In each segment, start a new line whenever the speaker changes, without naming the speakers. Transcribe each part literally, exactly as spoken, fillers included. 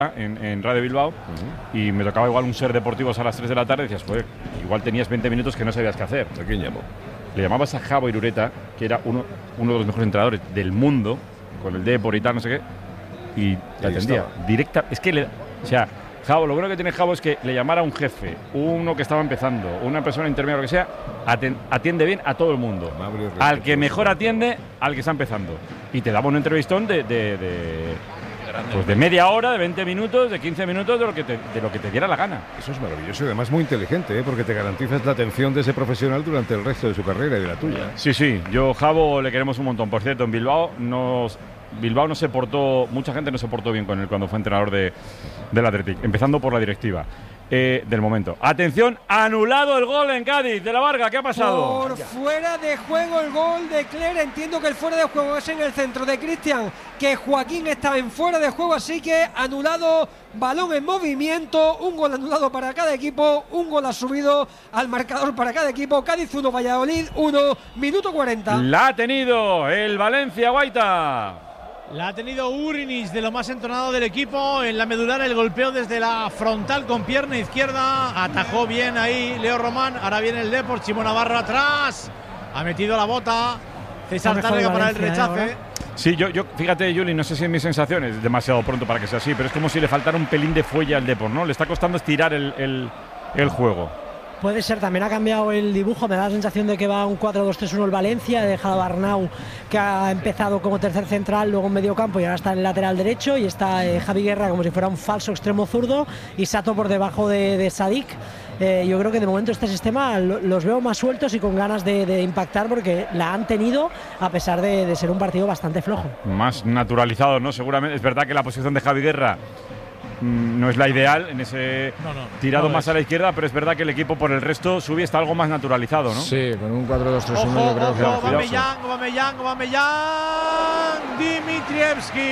En, en Radio Bilbao, uh-huh. y me tocaba igual un Ser Deportivos a las tres de la tarde y decías, pues igual tenías veinte minutos que no sabías qué hacer.
¿A quién llamó?
Le llamabas a Javo Irureta, que era uno, uno de los mejores entrenadores del mundo, con el Depor y tal, no sé qué, y te atendía directa. Es que, le, o sea, Javo, lo bueno que tiene Javo es que le llamara a un jefe, uno que estaba empezando, una persona intermedia, lo que sea, aten, atiende bien a todo el mundo. Al que mejor atiende, al que está empezando. Y te daba un entrevistón de... de, de Pues de media hora, de veinte minutos, de quince minutos, de lo que te, de lo que te diera la gana.
Eso es maravilloso y además muy inteligente, ¿eh? Porque te garantizas la atención de ese profesional durante el resto de su carrera y de la tuya.
Sí, sí, yo Javo le queremos un montón. Por cierto, en Bilbao nos, Bilbao no se portó, mucha gente no se portó bien con él cuando fue entrenador de, del Athletic, empezando por la directiva. Eh, del momento. Atención, anulado el gol en Cádiz de la Varga. ¿Qué ha pasado?
Por fuera de juego el gol de Cler. Entiendo que el fuera de juego es en el centro de Cristian, que Joaquín está en fuera de juego, así que anulado, balón en movimiento, un gol anulado para cada equipo, un gol ha subido al marcador para cada equipo. Cádiz uno, Valladolid uno, minuto cuarenta.
La ha tenido el Valencia Guaita.
La ha tenido Urinis, de lo más entonado del equipo. En la medular el golpeo desde la frontal con pierna izquierda. Atajó bien ahí Leo Román. Ahora viene el Depor, Chimo Navarro atrás. Ha metido la bota. César Tárrega para el rechace.
¿eh, sí, yo, yo, fíjate, Juli, no sé si en mis sensaciones es demasiado pronto para que sea así, pero es como si le faltara un pelín de fuelle al Depor, ¿no? Le está costando estirar el, el, el juego.
Puede ser, también ha cambiado el dibujo, me da la sensación de que va un cuatro dos tres uno el Valencia, ha dejado a Arnau, que ha empezado como tercer central, luego en medio campo y ahora está en el lateral derecho, y está eh, Javi Guerra como si fuera un falso extremo zurdo, y Sato por debajo de, de Sadik. Eh, yo creo que de momento este sistema lo, los veo más sueltos y con ganas de, de impactar, porque la han tenido a pesar de, de ser un partido bastante flojo.
Más naturalizado, ¿no? Seguramente, es verdad que la posición de Javi Guerra no es la ideal en ese no, no, tirado no más a la izquierda, pero es verdad que el equipo por el resto sube, está algo más naturalizado, ¿no?
Sí, con un cuatro dos tres uno yo creo
ojo,
que...
Aubameyang, Aubameyang, Aubameyang, Dimitrievski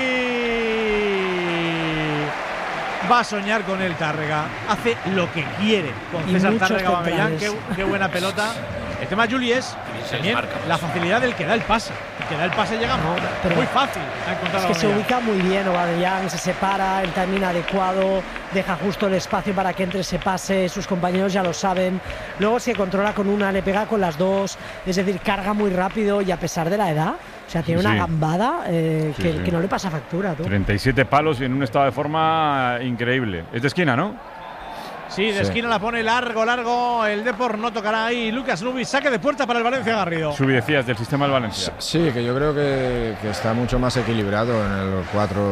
va a soñar con el Tárrega, hace lo que quiere con César Tárrega. Aubameyang, qué, qué buena pelota. El tema, Juli, es también la facilidad del que da el pase. El que da el pase llega no, pero muy fácil a encontrar.
Es que se ubica muy bien Aubameyang, se separa, el timing adecuado, deja justo el espacio para que entre ese pase, sus compañeros ya lo saben. Luego se controla con una, le pega con las dos, es decir, carga muy rápido y a pesar de la edad, o sea, tiene sí, una sí. gambada eh, sí, que, sí. que no le pasa factura. ¿Tú?
treinta y siete palos y en un estado de forma increíble. Es de esquina, ¿no?
Sí, de sí. esquina la pone largo, largo. El Depor no tocará ahí. Lucas Nubi, saque de puerta para el Valencia Garrido.
Subi, decías, del sistema del Valencia.
Sí, que yo creo que, que está mucho más equilibrado en el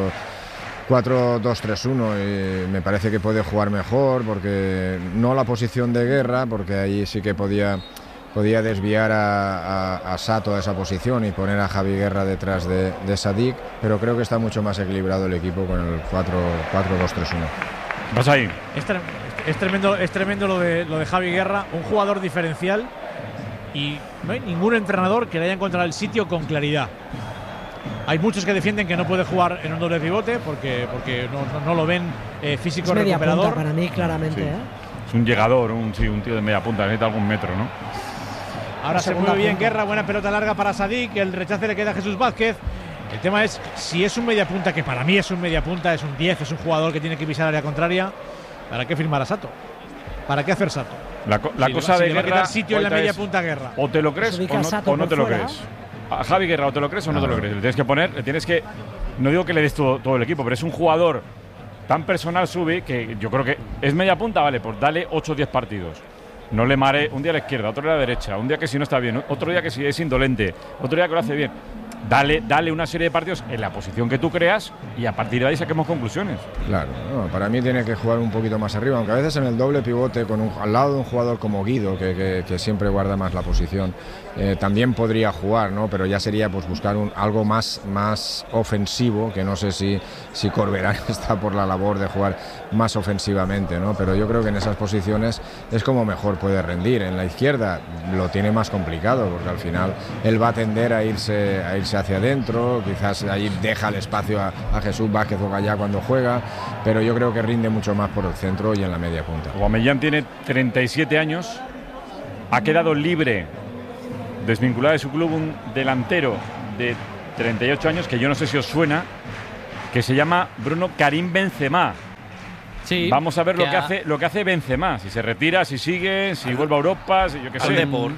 cuatro dos tres uno. Y me parece que puede jugar mejor, porque no la posición de Guerra, porque ahí sí que podía, podía desviar a, a, a Sato a esa posición y poner a Javi Guerra detrás de, de Sadik, pero creo que está mucho más equilibrado el equipo con el cuatro dos tres uno.
Vas ahí.
Es, tre es tremendo, es tremendo lo de, lo de Javi Guerra, un jugador diferencial, y no hay ningún entrenador que le haya encontrado el sitio con claridad. Hay muchos que defienden que no puede jugar en un doble pivote porque, porque no, no, no lo ven eh, físico
es media
recuperador.
Punta para mí, claramente. Sí. ¿eh?
Es un llegador, un, sí, un tío de media punta, necesita algún metro, ¿no?
Ahora se mueve bien Guerra, buena pelota larga para Sadik, el rechace le queda a Jesús Vázquez. El tema es si es un media punta, que para mí es un media punta, es un diez, es un jugador que tiene que pisar área contraria. ¿Para qué firmar a Sato? ¿Para qué hacer Sato?
La, co la
si
cosa
va,
de
si
Guerra,
le va a quitar sitio en la media punta Guerra.
O te lo crees o no, o no te lo crees. A Javi Guerra o te lo crees o no, no te lo crees. Le tienes que poner, le tienes que. No digo que le des todo, todo el equipo, pero es un jugador tan personal, Sube, que yo creo que es media punta, vale, pues dale ocho o diez partidos. No le mare un día a la izquierda, otro día a la derecha, un día que si no está bien, otro día que si es indolente, otro día que lo hace bien. Dale, dale una serie de partidos en la posición que tú creas y a partir de ahí saquemos conclusiones.
Claro, no, para mí tiene que jugar un poquito más arriba, aunque a veces en el doble pivote con un, al lado de un jugador como Guido, que, que, que siempre guarda más la posición, eh, también podría jugar, ¿no? Pero ya sería pues buscar un, algo más, más ofensivo, que no sé si, si Corberán está por la labor de jugar más ofensivamente, ¿no? Pero yo creo que en esas posiciones es como mejor puede rendir. En la izquierda lo tiene más complicado, porque al final él va a tender a irse, a irse hacia adentro, quizás ahí deja el espacio a, a Jesús Vázquez o Gallá cuando juega, pero yo creo que rinde mucho más por el centro y en la media punta.
Aubameyang tiene treinta y siete años, ha quedado libre, desvinculado de su club, un delantero de treinta y ocho años que yo no sé si os suena, que se llama Bruno Karim Benzema.
Sí,
Vamos a ver
que
lo que
ha-
hace lo que hace Benzema, si se retira, si sigue, si vuelve a Europa, si yo qué
Al
sé.
Depor.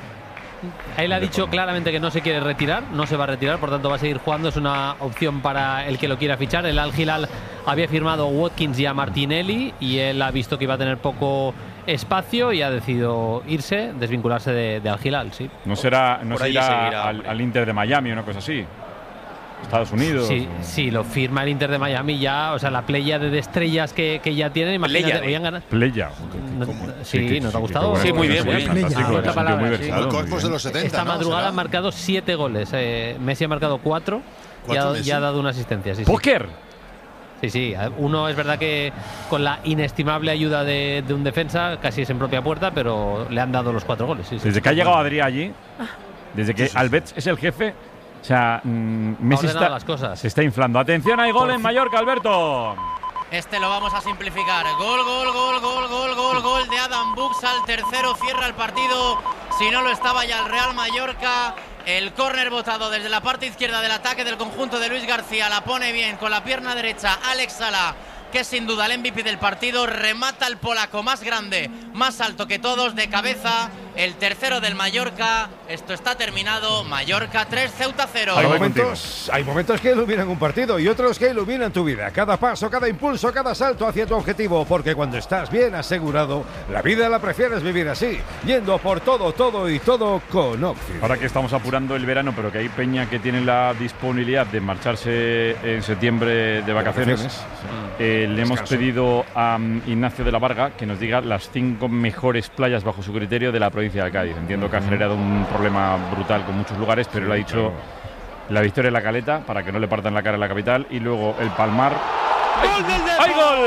Él ha dicho claramente que no se quiere retirar, no se va a retirar, por tanto va a seguir jugando. Es una opción para el que lo quiera fichar. El Al Hilal había firmado a Watkins y a Martinelli y él ha visto que iba a tener poco espacio y ha decidido irse, desvincularse de, de Al Hilal, sí.
No será, no
Por
se
allí
irá
seguirá,
al,
hombre.
al Inter de Miami o una cosa así. Estados Unidos.
Sí, sí, lo firma el Inter de Miami ya, o sea, la playa de estrellas que, que ya tienen, imagínate,
Pléyade.
hoy han ganado.
Playa.
No- sí,
que-
¿no te ha
que
gustado?
bueno,
Sí, muy bien,
es
muy bien.
fantástico,
Ah,
es
otra
un tío
palabra,
muy
sí.
versado,
Los
muy
Cosmos de
bien.
los setenta,
Esta
¿no?
madrugada
¿Será?
han marcado siete goles. Eh, Messi ha marcado cuatro y
¿Cuatro
ha,
Messi?
y ha dado una asistencia. Sí, sí.
¡Póker!
Sí, sí. Uno es verdad que con la inestimable ayuda de, de un defensa, casi es en propia puerta, pero le han dado los cuatro goles. Sí, sí.
Desde que ha llegado Adrià allí, desde que Alberts es el jefe, o sea, mm, Messi
ordenado
está,
las cosas.
se está inflando. Atención, hay gol
Por
en
fin.
Mallorca, Alberto.
Este lo vamos a simplificar. Gol, gol, gol, gol, gol, gol, gol de Adam Bux al tercero. Cierra el partido. Si no lo estaba ya el Real Mallorca. El córner botado desde la parte izquierda del ataque del conjunto de Luis García. La pone bien con la pierna derecha Alex Sala, que es sin duda el M V P del partido. Remata el polaco más grande, más alto que todos, de cabeza. El tercero del Mallorca. Esto está terminado. Mallorca tres, Ceuta cero.
Hay
Voy
momentos, hay momentos que iluminan un partido y otros que iluminan tu vida. Cada paso, cada impulso, cada salto hacia tu objetivo. Porque cuando estás bien asegurado, la vida la prefieres vivir así. Yendo por todo, todo y todo con Oxford.
Ahora que estamos apurando el verano, pero que hay peña que tiene la disponibilidad de marcharse en septiembre de vacaciones,
vacaciones,
eh, le hemos
Descanso.
pedido a um, Ignacio de la Varga que nos diga las cinco mejores playas bajo su criterio de la provincia de Cádiz. Entiendo que ha generado un problema brutal con muchos lugares, pero él ha dicho la Victoria de la Caleta para que no le partan la cara en la capital y luego el Palmar.
¡Gol del Depor!
¡Hay gol!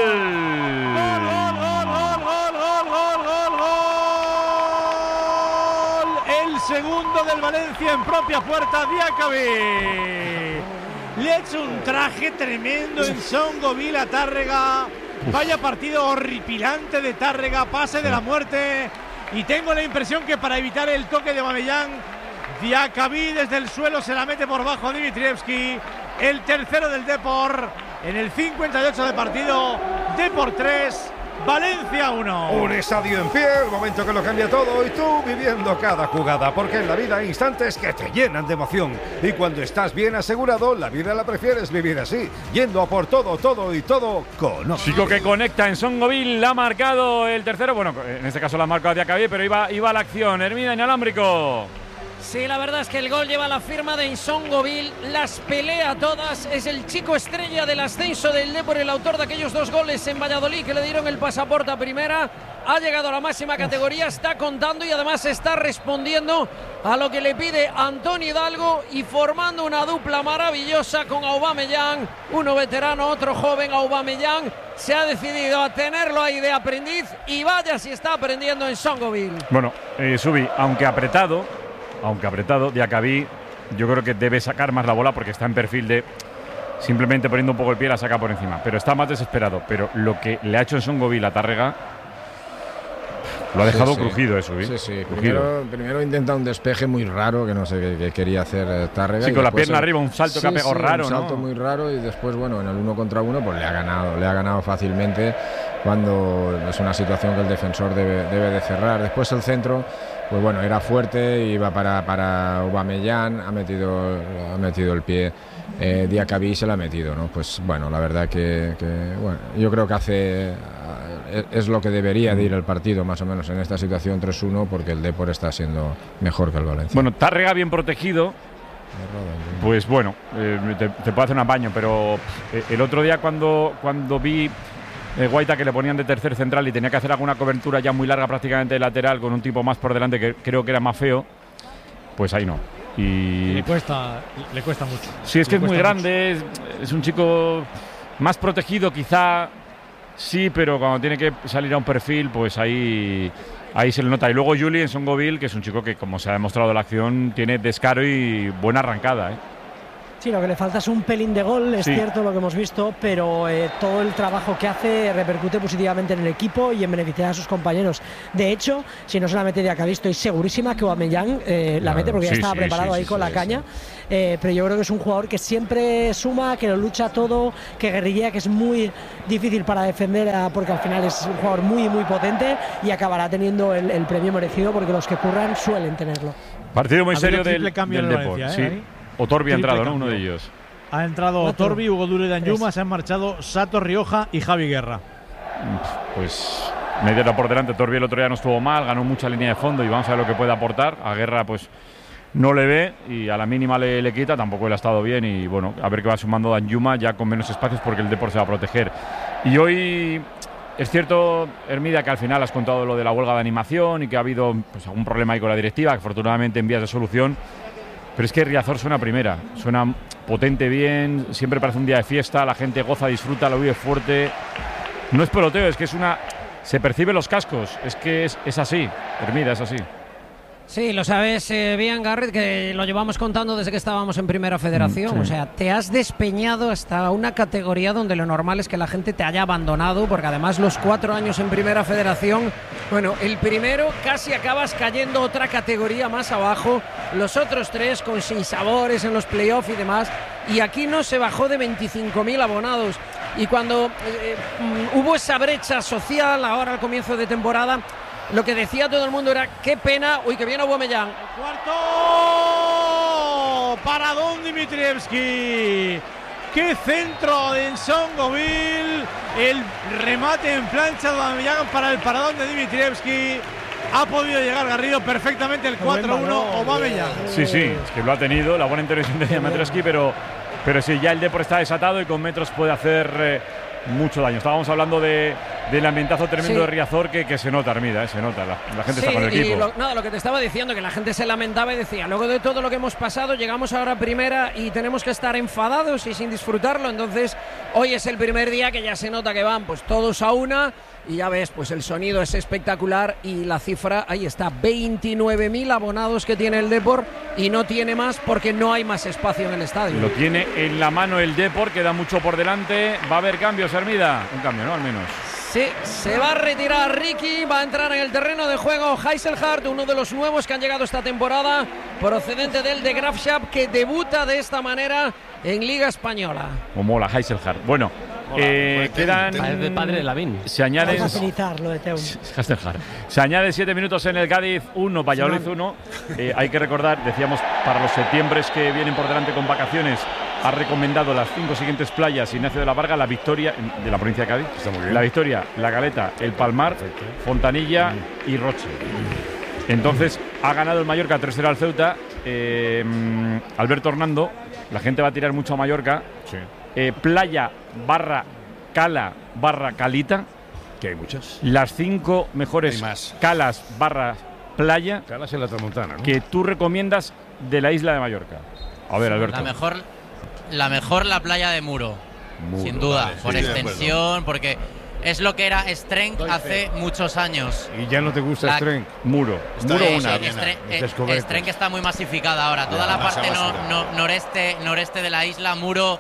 ¡Gol, gol, gol, gol, gol, gol, gol! El segundo del Valencia en propia puerta, Diacabí. Le ha hecho un traje tremendo en Songoville a Tárrega. Vaya partido horripilante de Tárrega, pase de la muerte. Y tengo la impresión que para evitar el toque de Mamellán, Diacabí desde el suelo se la mete por bajo a Dimitrievski. El tercero del Depor en el cincuenta y ocho de partido. Depor tres, Valencia uno.
Un estadio en pie, el momento que lo cambia todo y tú viviendo cada jugada, porque en la vida hay instantes que te llenan de emoción y cuando estás bien asegurado, la vida la prefieres vivir así, yendo a por todo, todo y todo con Oxford.
Chico que conecta en Songoville, ha marcado el tercero. Bueno, en este caso la ha marcado Diacabí, pero iba, iba a la acción. Hermida inalámbrico.
Sí, la verdad es que el gol lleva la firma de Insongoville, las pelea todas, es el chico estrella del ascenso del Depor, el autor de aquellos dos goles en Valladolid que le dieron el pasaporte a primera, ha llegado a la máxima categoría, está contando y además está respondiendo a lo que le pide Antonio Hidalgo y formando una dupla maravillosa con Aubameyang, uno veterano, otro joven. Aubameyang se ha decidido a tenerlo ahí de aprendiz y vaya si está aprendiendo en Songoville.
Bueno, eh, Subi, aunque apretado, aunque apretado, Diacabí yo creo que debe sacar más la bola porque está en perfil de simplemente poniendo un poco el pie la saca por encima, pero está más desesperado. Pero lo que le ha hecho en Songoville a Tárrega lo ha dejado
Sí, sí.
crujido eso, ¿eh?
Sí, sí.
Crujido.
Primero, primero intenta un despeje muy raro que no sé qué, qué quería hacer eh, Tárrega.
Sí,
y
con la
después
pierna
el-
arriba, un salto que ha
Sí,
pegado
sí,
raro,
un
¿no?
salto muy raro y después, bueno, en el uno contra uno pues le ha ganado, le ha ganado fácilmente cuando es una situación que el defensor debe, debe de cerrar. Después el centro, pues bueno, era fuerte, iba para, para Aubameyang, ha metido, ha metido el pie. Eh, Diacabí se la ha metido, ¿no? Pues bueno, la verdad que, que, bueno, yo creo que hace es, es lo que debería de ir el partido más o menos en esta situación tres uno porque el Depor está siendo mejor que el Valencia.
Bueno, Tárrega bien protegido, pues bueno, eh, te, te puede hacer un apaño, pero eh, el otro día cuando, cuando vi eh, Guaita que le ponían de tercer central y tenía que hacer alguna cobertura ya muy larga prácticamente de lateral con un tipo más por delante que creo que era más feo, pues ahí no.
Y
Y
le cuesta, le cuesta mucho.
sí, es que
Le
es muy
cuesta
grande, es, es un chico más protegido quizá, sí, pero cuando tiene que salir a un perfil, pues ahí, ahí se le nota. Y luego Juli en Songoville, que es un chico que, como se ha demostrado en la acción, tiene descaro y buena arrancada, ¿eh?
Sí, lo que le falta es un pelín de gol, es
Sí.
cierto lo que hemos visto, pero eh, todo el trabajo que hace repercute positivamente en el equipo y en beneficiar a sus compañeros. De hecho, si no se la mete de acá, estoy segurísima que Aubameyang eh, la
Claro,
mete porque
sí,
ya estaba
sí,
preparado
sí,
ahí
sí,
con
sí,
la
sí.
caña. Eh, pero yo creo que es un jugador que siempre suma, que lo lucha todo, que guerrilla, que es muy difícil para defender, a, porque al final es un jugador muy, muy potente y acabará teniendo el, el premio merecido porque los que curran suelen tenerlo.
Partido muy
Ha habido
serio del,
triple cambio
del
en el
Depor.
Valencia, ¿eh,
Sí.
ahí?
Otorbi ha
Triple
entrado, ¿no?
cambio.
Uno de ellos.
Ha entrado
Cuatro.
Torbi, Hugo Duro y Danjuma,
Tres.
se han marchado Sato Rioja y Javi Guerra.
Pues meterla por delante. Torbi el otro día no estuvo mal, ganó mucha línea de fondo y vamos a ver lo que puede aportar. A Guerra, pues no le ve y a la mínima le, le quita. Tampoco él ha estado bien y bueno, a ver qué va sumando Danjuma ya con menos espacios porque el Depor se va a proteger. Y hoy es cierto, Hermida, que al final has contado lo de la huelga de animación y que ha habido pues, algún problema ahí con la directiva, que afortunadamente en vías de solución. Pero es que Riazor suena primera, suena potente bien, siempre parece un día de fiesta, la gente goza, disfruta, lo vive fuerte. No es peloteo, es que es una... Se perciben los cascos, es que es, es así, Hermida, es así.
Sí, lo sabes eh, bien, Garrett, que lo llevamos contando desde que estábamos en Primera Federación.
Mm, sí.
O sea, te has despeñado hasta una categoría donde lo normal es que la gente te haya abandonado, porque además los cuatro años en Primera Federación, bueno, el primero casi acabas cayendo otra categoría más abajo, los otros tres con sinsabores en los playoffs y demás, y aquí no se bajó de veinticinco mil abonados. Y cuando eh, mm, hubo esa brecha social ahora al comienzo de temporada, lo que decía todo el mundo era qué pena, uy, que viene Aubameyang.
Cuarto para Don Dimitrievski. Qué centro de Nsongovil. El remate en plancha de Aubameyang para el paradón de Dimitrievski. Ha podido llegar Garrido perfectamente el cuatro uno Aubameyang.
Sí, sí, es que lo ha tenido, la buena intervención de Dimitrievski, pero, pero sí, ya el Depor está desatado y con metros puede hacer eh, mucho daño. Estábamos hablando de, del ambientazo tremendo
Sí.
de Riazor que, que se nota, Hermida, eh, se nota, la, la gente
Sí,
está con el
y
equipo.
lo, nada, lo que te estaba diciendo, que la gente se lamentaba y decía, luego de todo lo que hemos pasado, llegamos ahora a primera y tenemos que estar enfadados y sin disfrutarlo. Entonces, hoy es el primer día que ya se nota que van pues todos a una. Y ya ves, pues el sonido es espectacular y la cifra, ahí está, veintinueve mil abonados que tiene el Depor y no tiene más porque no hay más espacio en el estadio.
Lo tiene en la mano el Depor, queda mucho por delante. Va a haber cambios, Hermida. Un cambio, ¿no? Al menos.
Sí, se va a retirar Ricky, va a entrar en el terreno de juego Heiselhardt, uno de los nuevos que han llegado esta temporada, procedente del de Graafschap, que debuta de esta manera en Liga Española.
O mola, Heiselhardt. Bueno, eh, quedan.
Parece padre de Lavín.
Se añaden.
Vamos a facilitar lo de Teun.
Heiselhardt. Se añade siete minutos en el Cádiz uno, Valladolid uno. Eh, hay que recordar, decíamos, para los septiembres que vienen por delante con vacaciones, ha recomendado las cinco siguientes playas Ignacio de la Varga, la Victoria, de la provincia de Cádiz.
Está muy bien.
La Victoria, La Galeta, El Palmar, Fontanilla y Roche. Entonces, ha ganado el Mallorca tres cero al Ceuta. Eh, Alberto Hernando, la gente va a tirar mucho a Mallorca.
Sí.
Eh, playa barra Cala barra Calita.
Que hay muchas.
Las cinco mejores
Hay más.
calas barra playa
Calas en la Tramontana, ¿no?
que tú recomiendas de la isla de Mallorca. A ver, Alberto.
La mejor, la mejor la playa de Muro,
Muro,
sin duda,
vale,
por
estoy de
extensión, porque es lo que era Strength hace muchos años.
Y ya no te gusta
La-
Strength.
Muro.
Está
Muro
bien,
una.
sí,
Stre-
es
eh,
descubierto.
Strength está muy masificada ahora. Toda
Ya,
la
masa
parte no-
basura.
no- noreste, noreste de la isla, Muro,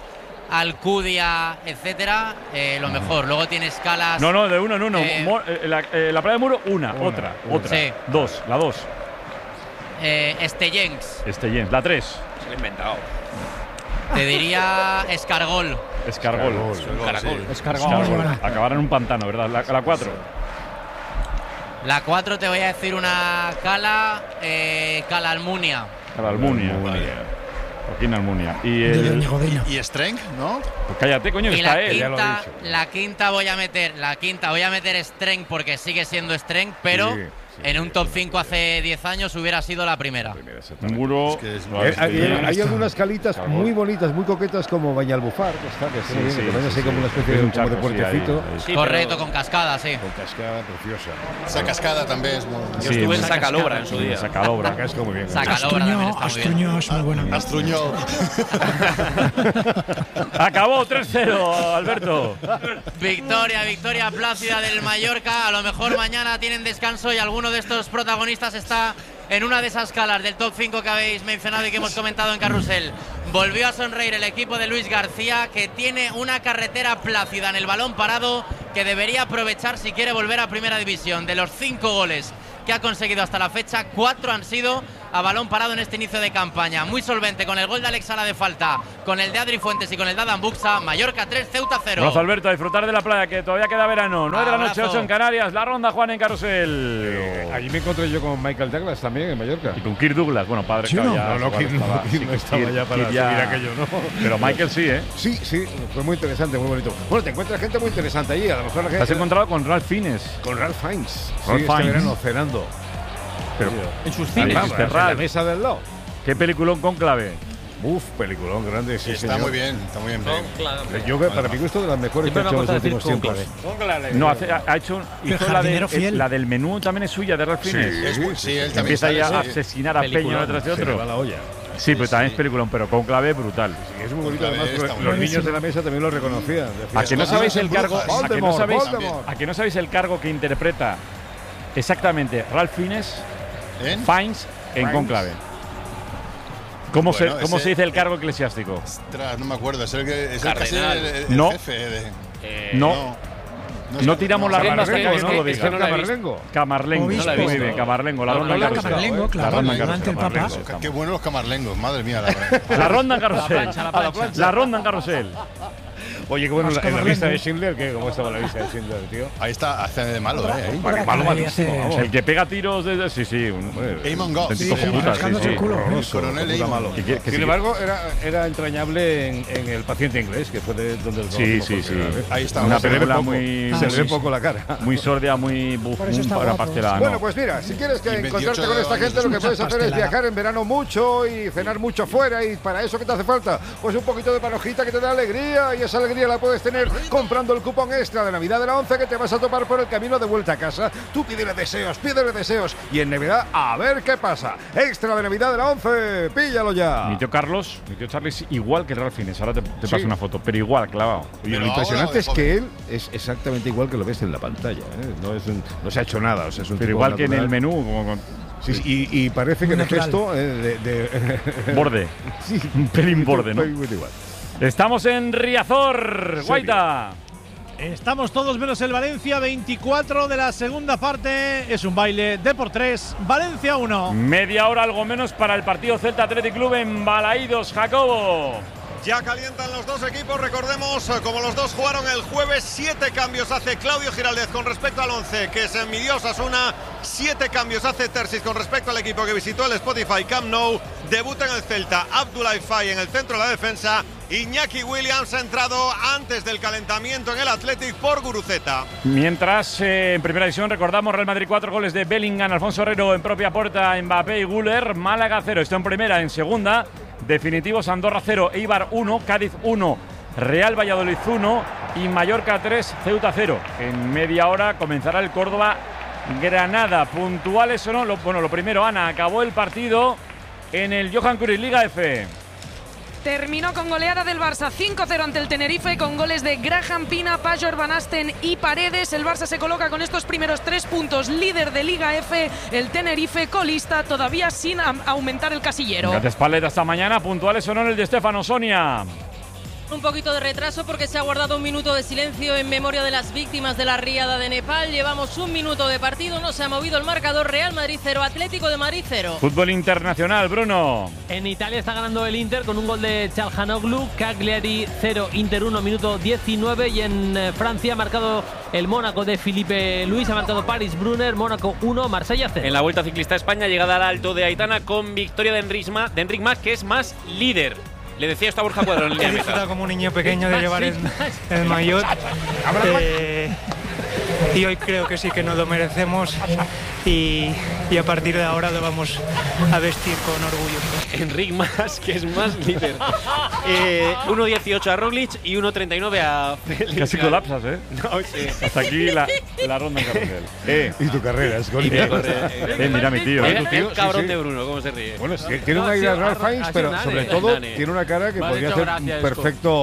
Alcudia, etcétera, eh, lo mejor. Luego tienes calas.
No, no, de uno en uno.
Eh,
Mo- eh, la, eh, la playa de Muro, una.
Una,
otra.
una.
Otra.
Sí.
Dos. La dos.
Eh, Estellencs.
Este Jens. La tres.
Se lo he inventado.
Te diría Escargol.
Escargol.
Caracol.
Escargol. Acabará en un pantano, ¿verdad? La, la cuatro.
La cuatro te voy a decir una cala, eh, Cala Almunia.
La Almunia. Joaquín Almunia. Y
De
el.
Ñigo Villo.
Y Strength, ¿no?
Pues cállate, coño, que
Y
está
la
él.
ya lo he
quinta,
dicho.
la quinta voy a meter, la quinta voy a meter Strength porque sigue siendo Strength, pero
Sí, sí,
en un
sí,
top
sí.
cinco hace diez años hubiera sido la primera.
Muro.
Es que es-
la
Eh,
este
hay,
Jens.
hay algunas calitas
Escargol.
muy bonitas, muy coquetas, como Bañalbufar, que está, que está
Sí,
muy bien,
sí,
que parece
sí,
así
sí.
como una especie
Es
de,
un
como de
charco, sí,
puertecito.
ahí, ahí.
Sí,
Correcto,
pero
con cascada, sí.
Con cascada preciosa.
Esa cascada también es muy.
Sí,
Estuve en
muy-
Sacalobra en su día.
Sacalobra.
Acá es como bien.
Sacalobra también está muy bien.
Astruñó es muy bueno.
Astruñó.
Acabó tres cero, Alberto.
Victoria, victoria plácida del Mallorca. A lo mejor mañana tienen descanso y alguno de estos protagonistas está en una de esas calas del top cinco que habéis mencionado y que hemos comentado en Carrusel. Volvió a sonreír el equipo de Luis García, que tiene una carretera plácida en el balón parado que debería aprovechar si quiere volver a Primera División. De los cinco goles que ha conseguido hasta la fecha, cuatro han sido a balón parado en este inicio de campaña. Muy solvente con el gol de Alex Sala de falta, con el de Adri Fuentes y con el de Adam Buxa. Mallorca tres, Ceuta cero.
Abrazo, Alberto, a disfrutar de la playa, que todavía queda verano. nueve de la noche,
Abrazo.
ocho en Canarias. La ronda, Juan, en Carrusel.
Eh, allí me encontré yo con Michael Douglas también en Mallorca.
Y con Kirk Douglas, bueno, padre
Sí,
que
no,
ya
no, no,
igual
Kirk no,
estaba-
Kirk
sí,
no estaba
Kirk-
ya para
Kirk ya-
subir aquello, ¿no?
Pero Michael sí, ¿eh?
Sí, sí, fue muy interesante, muy bonito. Bueno, te encuentras gente muy interesante allí. A lo mejor la
Te has
gente.
encontrado con Ralph Fiennes.
Con Ralph Fiennes.
Ralph
sí, este
Fiennes.
verano cenando.
Pero
En sus
cines.
cines.
Vamos,
en la mesa del lado.
¿Qué peliculón con clave?
Uf, peliculón grande, sí,
Está
señor.
muy bien, está muy bien. bien.
Yo, para mi gusto, de las mejores que
Siempre
ha
me
hecho en
gusta
los
decir
últimos
con
tiempos.
clave.
No, hace- ha ha hecho
El
hizo la,
jardinero
del-
fiel.
la del menú también es suya, de Ralph Fiennes.
Es muy- sí, él también
Empieza
sale,
ya a
sí.
asesinar a
Peliculón.
Peña detrás de
Se le va
otro.
la olla.
Sí, pero también
sí.
es peliculón, pero con clave brutal.
Sí, es muy bonito,
Clave,
además,
está muy
los
bien.
niños de la mesa también lo reconocían. Decían,
¿A que no
Los
sabéis
niños
el
en
cargo?
brujas.
¿A que no
Voldemort,
sabéis?
Voldemort.
¿A que no sabéis el cargo que interpreta exactamente Ralph Fiennes?
¿En?
Fiennes en
Fiennes.
conclave. ¿Cómo,
Bueno,
se, ¿cómo
ese-
se dice el cargo eclesiástico?
Ostras, no me acuerdo. Es el, que, es el, casi
Cardenal.
el, el
No.
jefe de.
No,
es
no
el-
tiramos la
Sí,
ronda hasta
es
que
que-
alguien no lo
es que
diga.
no la he visto.
Camarlengo.
Camarlengo.
Obispo.
Muy bien, Camarlengo. La
No,
ronda
no,
en
la
carrusel.
Camarlengo,
La
claro,
ronda en
delante
carrusel.
el Papa.
Camarlengo,
Qué buenos los camarlengos, madre mía. La,
La ronda en carrusel.
plancha, la plancha.
La ronda en carrusel.
Oye, qué bueno,
Los
la, en la
Camarlengo.
lista de Schindler, ¿qué? ¿Cómo estaba la lista de Schindler, tío?
ahí está, hace de malo, ¿eh? Ahí.
Otra
malo,
que
malísimo,
hace-
vamos.
El que pega tiros desde. Sí, sí. Un,
Eamon Goss.
auténtico
Sí,
puta, sí,
rascándose
sí.
el culo.
El coronel
puta
Eamon.
malo.
Que- que sí
Sin
que-
embargo, era, era entrañable en, en El paciente inglés, que fue de donde lo
Sí,
conocimos
sí,
por
sí.
primera vez.
Ahí está.
Una
se le ve
película
poco.
muy.
Ah,
Se le
sí,
ve
sí.
poco la cara.
Muy sordia, muy buf,
Por eso está
para
guapo.
pastelada.
Bueno,
¿no?
pues mira, si quieres que
Y
encontrarte
veintiocho
con esta
años.
gente, lo que puedes hacer es
Pastelada.
viajar en verano mucho y cenar mucho fuera. Y para eso, ¿qué te hace falta? Pues un poquito de panojita que te da alegría. Y esa alegría la puedes tener comprando el cupón extra de Navidad de la once que te vas a topar por el camino de vuelta a casa. Tú pídele deseos, pídele deseos. Y en Navidad, a ver qué pasa. Extra de Navidad de la once, píllalo ya.
Mi tío Carlos, mi tío Charlie es igual que Ralph Fiennes. Ahora te, te
Sí.
paso una foto, pero igual, clavado.
Y
Pero
lo impresionante
ahora,
es que él es exactamente igual que lo ves en la pantalla. ¿eh? No, es un- no se ha hecho nada. O sea, es un
Pero
tipo
igual que en
natural.
el menú, como con
Sí, sí, y, y parece que
Muy
de
natural.
gesto eh, de, de-
borde.
Sí,
Un pelín borde, ¿no?
muy- muy igual.
Estamos en Riazor,
Sí.
Guaita.
Estamos todos menos el Valencia, veinticuatro de la segunda parte. Es un baile de por tres. Valencia uno.
Media hora, algo menos, para el partido Celta Athletic Club en Balaídos, Jacobo.
Ya calientan los dos equipos, recordemos, eh, como los dos jugaron el jueves, siete cambios hace Claudio Giraldez con respecto al once, que se midió Osasuna, siete cambios hace Terzic con respecto al equipo que visitó el Spotify Camp Nou, debuta en el Celta Abdoulaye Faye en el centro de la defensa, Iñaki Williams ha entrado antes del calentamiento en el Athletic por Guruceta.
Mientras, eh, en primera división, recordamos Real Madrid cuatro goles de Bellingham, Alfonso Herrero en propia puerta, Mbappé y Güler, Málaga cero, esto en primera, en segunda, definitivos Andorra cero, Eibar uno, Cádiz uno, Real Valladolid uno y Mallorca tres, Ceuta cero. En media hora comenzará el Córdoba Granada. ¿Puntuales o no? Lo, bueno, lo primero, Ana, acabó el partido en el Johan Cruyff Liga F.
Terminó con goleada del Barça cinco cero ante el Tenerife con goles de Graham Pina, Pajor, Van Asten y Paredes. El Barça se coloca con estos primeros tres puntos líder de Liga F. El Tenerife colista todavía sin aumentar el casillero.
Gracias, Palet. Hasta mañana. ¿Puntuales o no en el de Estefano, Sonia?
Un poquito de retraso porque se ha guardado un minuto de silencio en memoria de las víctimas de la riada de Nepal. Llevamos un minuto de partido, no se ha movido el marcador. Real Madrid cero, Atlético de Madrid cero.
Fútbol internacional, Bruno.
En Italia está ganando el Inter con un gol de Çalhanoğlu, Cagliari cero, Inter uno, minuto diecinueve. Y en eh, Francia ha marcado el Mónaco de Filipe Luis, ha marcado Paris Brunner, Mónaco uno, Marsella cero.
En la Vuelta Ciclista a España, llegada al Alto de Aitana con victoria de Enric Mas, de Enric Mas, que es más líder. Le decía esto a Borja Cuadro en línea de meta.
Como un niño pequeño de llevar el, el maillot eh, y hoy creo que sí que nos lo merecemos y, y a partir de ahora lo vamos a vestir con orgullo.
Enric Mas, que es más líder. Eh, uno dieciocho a Roglic y uno treinta y nueve a Félix.
Casi colapsas, ¿eh?
No, sí.
Hasta aquí la, la ronda en carrusel.
Eh, y tu carrera, es
Y mi correa, eh.
Eh, mira mi tío.
Mira
¿eh?
tu tío,
el cabrón
sí, sí.
de Bruno, cómo se ríe.
Bueno, es que tiene una idea de Ralph Fiennes, pero sobre todo tiene una cara que
Me ha
podría
hecho
hacer
gracia
un
esto.
perfecto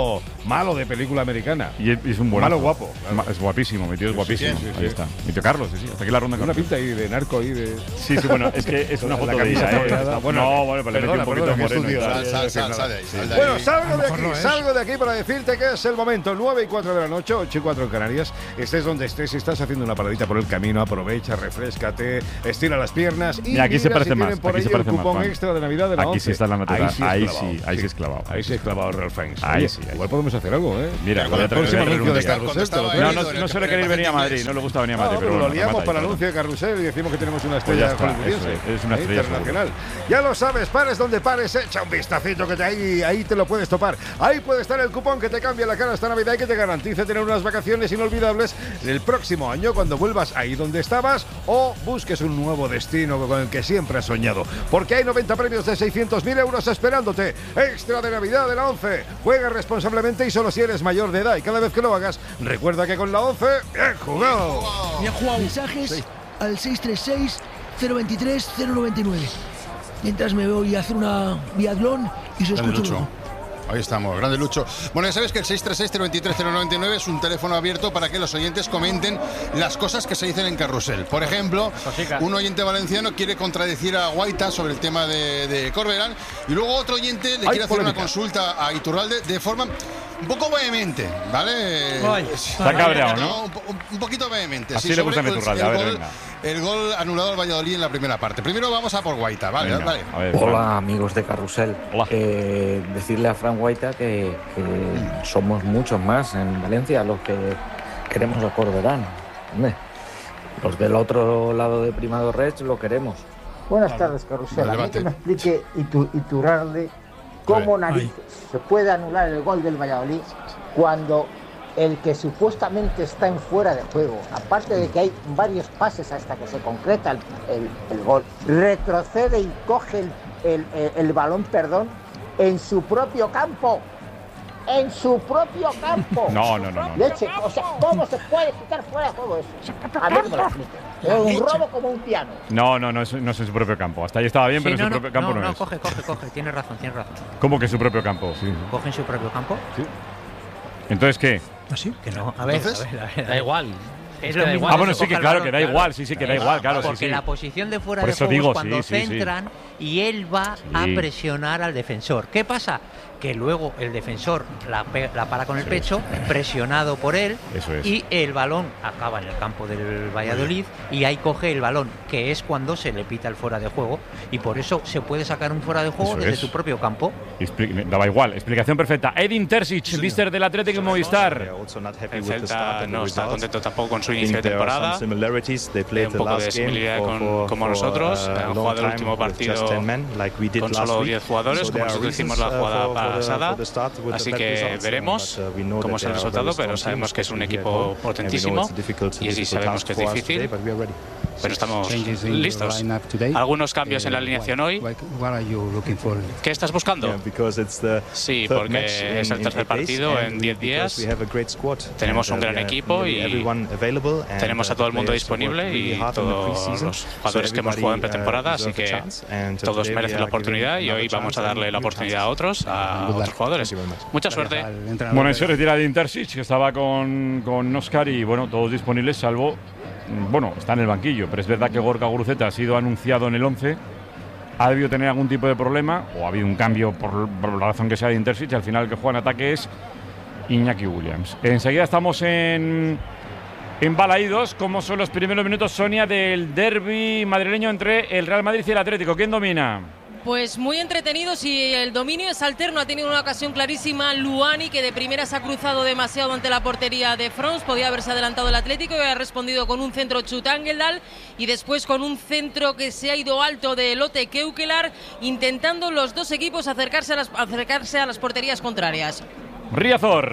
malo de película americana.
Y es, y es un buenazo.
Malo guapo. Claro.
Es guapísimo, mi tío es guapísimo.
Sí, sí, sí,
ahí
sí.
está. Mi tío Carlos, sí, sí. Hasta aquí la ronda.
Una pinta ahí de narco y de.
Sí, sí, bueno, es que es una foto de ella, ¿eh? Está, bueno, no, bueno, pues le metí un poquito moreno y tal.
Sal, sal, sal de ahí, sal de ahí.
Bueno, salgo de aquí, salgo de aquí para decirte que es el momento. nueve y cuatro de la noche, ocho y cuatro en Canarias. Estés donde estés, si estás haciendo una paradita por el camino, aprovecha, refréscate, estira las piernas. Y
mira, aquí se
mira
parece
si
más.
tienen por
Aquí
ahí
se parece
el
más.
cupón
Juan.
extra de Navidad de la
Aquí
once.
sí está la natural.
Ahí sí,
Ahí
es
sí,
clavado.
ahí sí es clavado.
Ahí sí es clavado Real Fans.
Ahí
Oye,
sí, ahí
igual podemos hacer algo, ¿eh?
Mira,
con
voy a
el
traer
próximo
el
anuncio de
Mundial.
Carrusel. te lo
No,
traigo.
no, no suele querer venir a Madrid, no le gusta venir a Madrid.
No,
pero
pero
bueno,
lo liamos
mata,
para el
claro.
anuncio de Carrusel y decimos que tenemos una
Pues
estrella
ya está,
hollywoodiense,
eso es, es una
¿eh?
estrella
internacional. Ya lo sabes, pares donde pares, echa un vistacito que te ahí, ahí te lo puedes topar. Ahí puede estar el cupón que te cambia la cara esta Navidad y que te garantice tener unas vacaciones inolvidables el próximo año cuando vuelvas ahí donde estabas o busques un nuevo destino con el que siempre has soñado. Porque hay noventa premios de seiscientos mil euros esperándote. Extra de Navidad de la once. Juega responsablemente y solo si eres mayor de edad. Y cada vez que lo hagas, recuerda que con la once, bien jugado.
Bien jugado. Mensajes sí. al seis tres seis, cero dos tres, cero nueve nueve. Mientras me voy a hacer una biatlón y se escucha luego.
Ahí estamos, grande Lucho. Bueno, ya sabes que el seis tres seis, cero dos tres, cero nueve nueve es un teléfono abierto para que los oyentes comenten las cosas que se dicen en Carrusel. Por ejemplo, un oyente valenciano quiere contradecir a Guaita sobre el tema de, de Corberán y luego otro oyente le quiere hacer polémica. una consulta a Iturralde de forma un poco vehemente, ¿vale?
Ay, está cabreado, ¿no?
Un, un, un poquito vehemente.
Así
sí,
le gusta a Iturralde, a ver,
gol,
venga.
El gol anulado al Valladolid en la primera parte. Primero vamos a por Guaita, vale,
venga,
vale.
A ver,
Hola,
Fran.
amigos de Carrusel.
Hola.
Eh, decirle a Fran Guaita que, que somos muchos más en Valencia los que queremos a Corberán. Hombre, los del otro lado de Primado Reig lo queremos.
Buenas tardes, Carrusel. A mí que me explique Iturralde cómo narices se puede anular el gol del Valladolid cuando el que supuestamente está en fuera de juego, aparte de que hay varios pases hasta que se concreta el, el, el gol, retrocede y coge el, el, el, el balón, perdón, en su propio campo. En su propio campo.
No, no, no, no.
Leche, o sea, ¿cómo se puede quitar fuera de juego eso? A mí que me lo explique. Es un robo como un piano.
No, no, no es, no es en su propio campo. Hasta ahí estaba bien,
Sí,
pero
no,
en su
no,
propio campo no,
no, no,
es.
coge, coge, coge. Tienes razón, tienes razón.
¿Cómo que su propio campo? Sí.
Coge en su propio campo.
Sí. ¿Entonces qué?
¿Así? Que no. A ver,
Entonces,
a ver, a ver, a ver.
Da igual.
Es
Es
lo
que da
mismo
igual.
Ah, bueno,
se
sí que
coja el
claro,
balón,
que da igual, sí, sí, que da igual, claro, sí,
Porque
sí.
la posición de fuera
Por
de
eso
juego
digo,
es cuando
sí, sí, sí.
centran y él va a
Sí.
presionar al defensor. ¿Qué pasa? Que luego el defensor la, pe- la para con el
Sí.
pecho, presionado por él,
Eso es.
y el balón acaba en el campo del Valladolid y ahí coge el balón, que es cuando se le pita el fuera de juego, y por eso se puede sacar un fuera de juego
Eso
desde
es.
tu propio campo.
Expli- me daba igual. Explicación perfecta. Edin Terzic, mister del Atlético y Movistar.
El Celta no está contento tampoco con su inicio de temporada. Un poco de similitud con, como nosotros. Han jugado el último partido con solo diez jugadores, como nosotros hicimos la jugada pasada. Así que veremos cómo es el resultado, pero sabemos que es un equipo potentísimo y sí sabemos que es difícil. Pero estamos listos. Algunos cambios en la alineación hoy. ¿Qué estás buscando? Sí, porque es el tercer partido en diez días. Tenemos un gran equipo y tenemos a todo el mundo disponible y todos los jugadores que hemos jugado en pretemporada, así que todos merecen la oportunidad y hoy vamos a darle la oportunidad a otros, a otros jugadores. Mucha suerte.
Bueno, y se retira Edin Terzic, que estaba con, con Oscar y bueno, todos disponibles, salvo. Bueno, está en el banquillo, pero es verdad que Gorka Guruceta ha sido anunciado en el once. Ha debido tener algún tipo de problema o ha habido un cambio por, por la razón que sea de Intercity. Al final el que juega en ataque es Iñaki Williams. Enseguida estamos en, en Balaídos. ¿Cómo son los primeros minutos, Sonia, del derbi madrileño entre el Real Madrid y el Atlético? ¿Quién domina?
Pues muy entretenidos y el dominio es alterno. Ha tenido una ocasión clarísima Luani, que de primera se ha cruzado demasiado ante la portería de Frons. Podía haberse adelantado el Atlético y ha respondido con un centro Chutangeldal y después con un centro que se ha ido alto de Lotte Keukelar, intentando los dos equipos acercarse a las, acercarse a las porterías contrarias.
Riazor.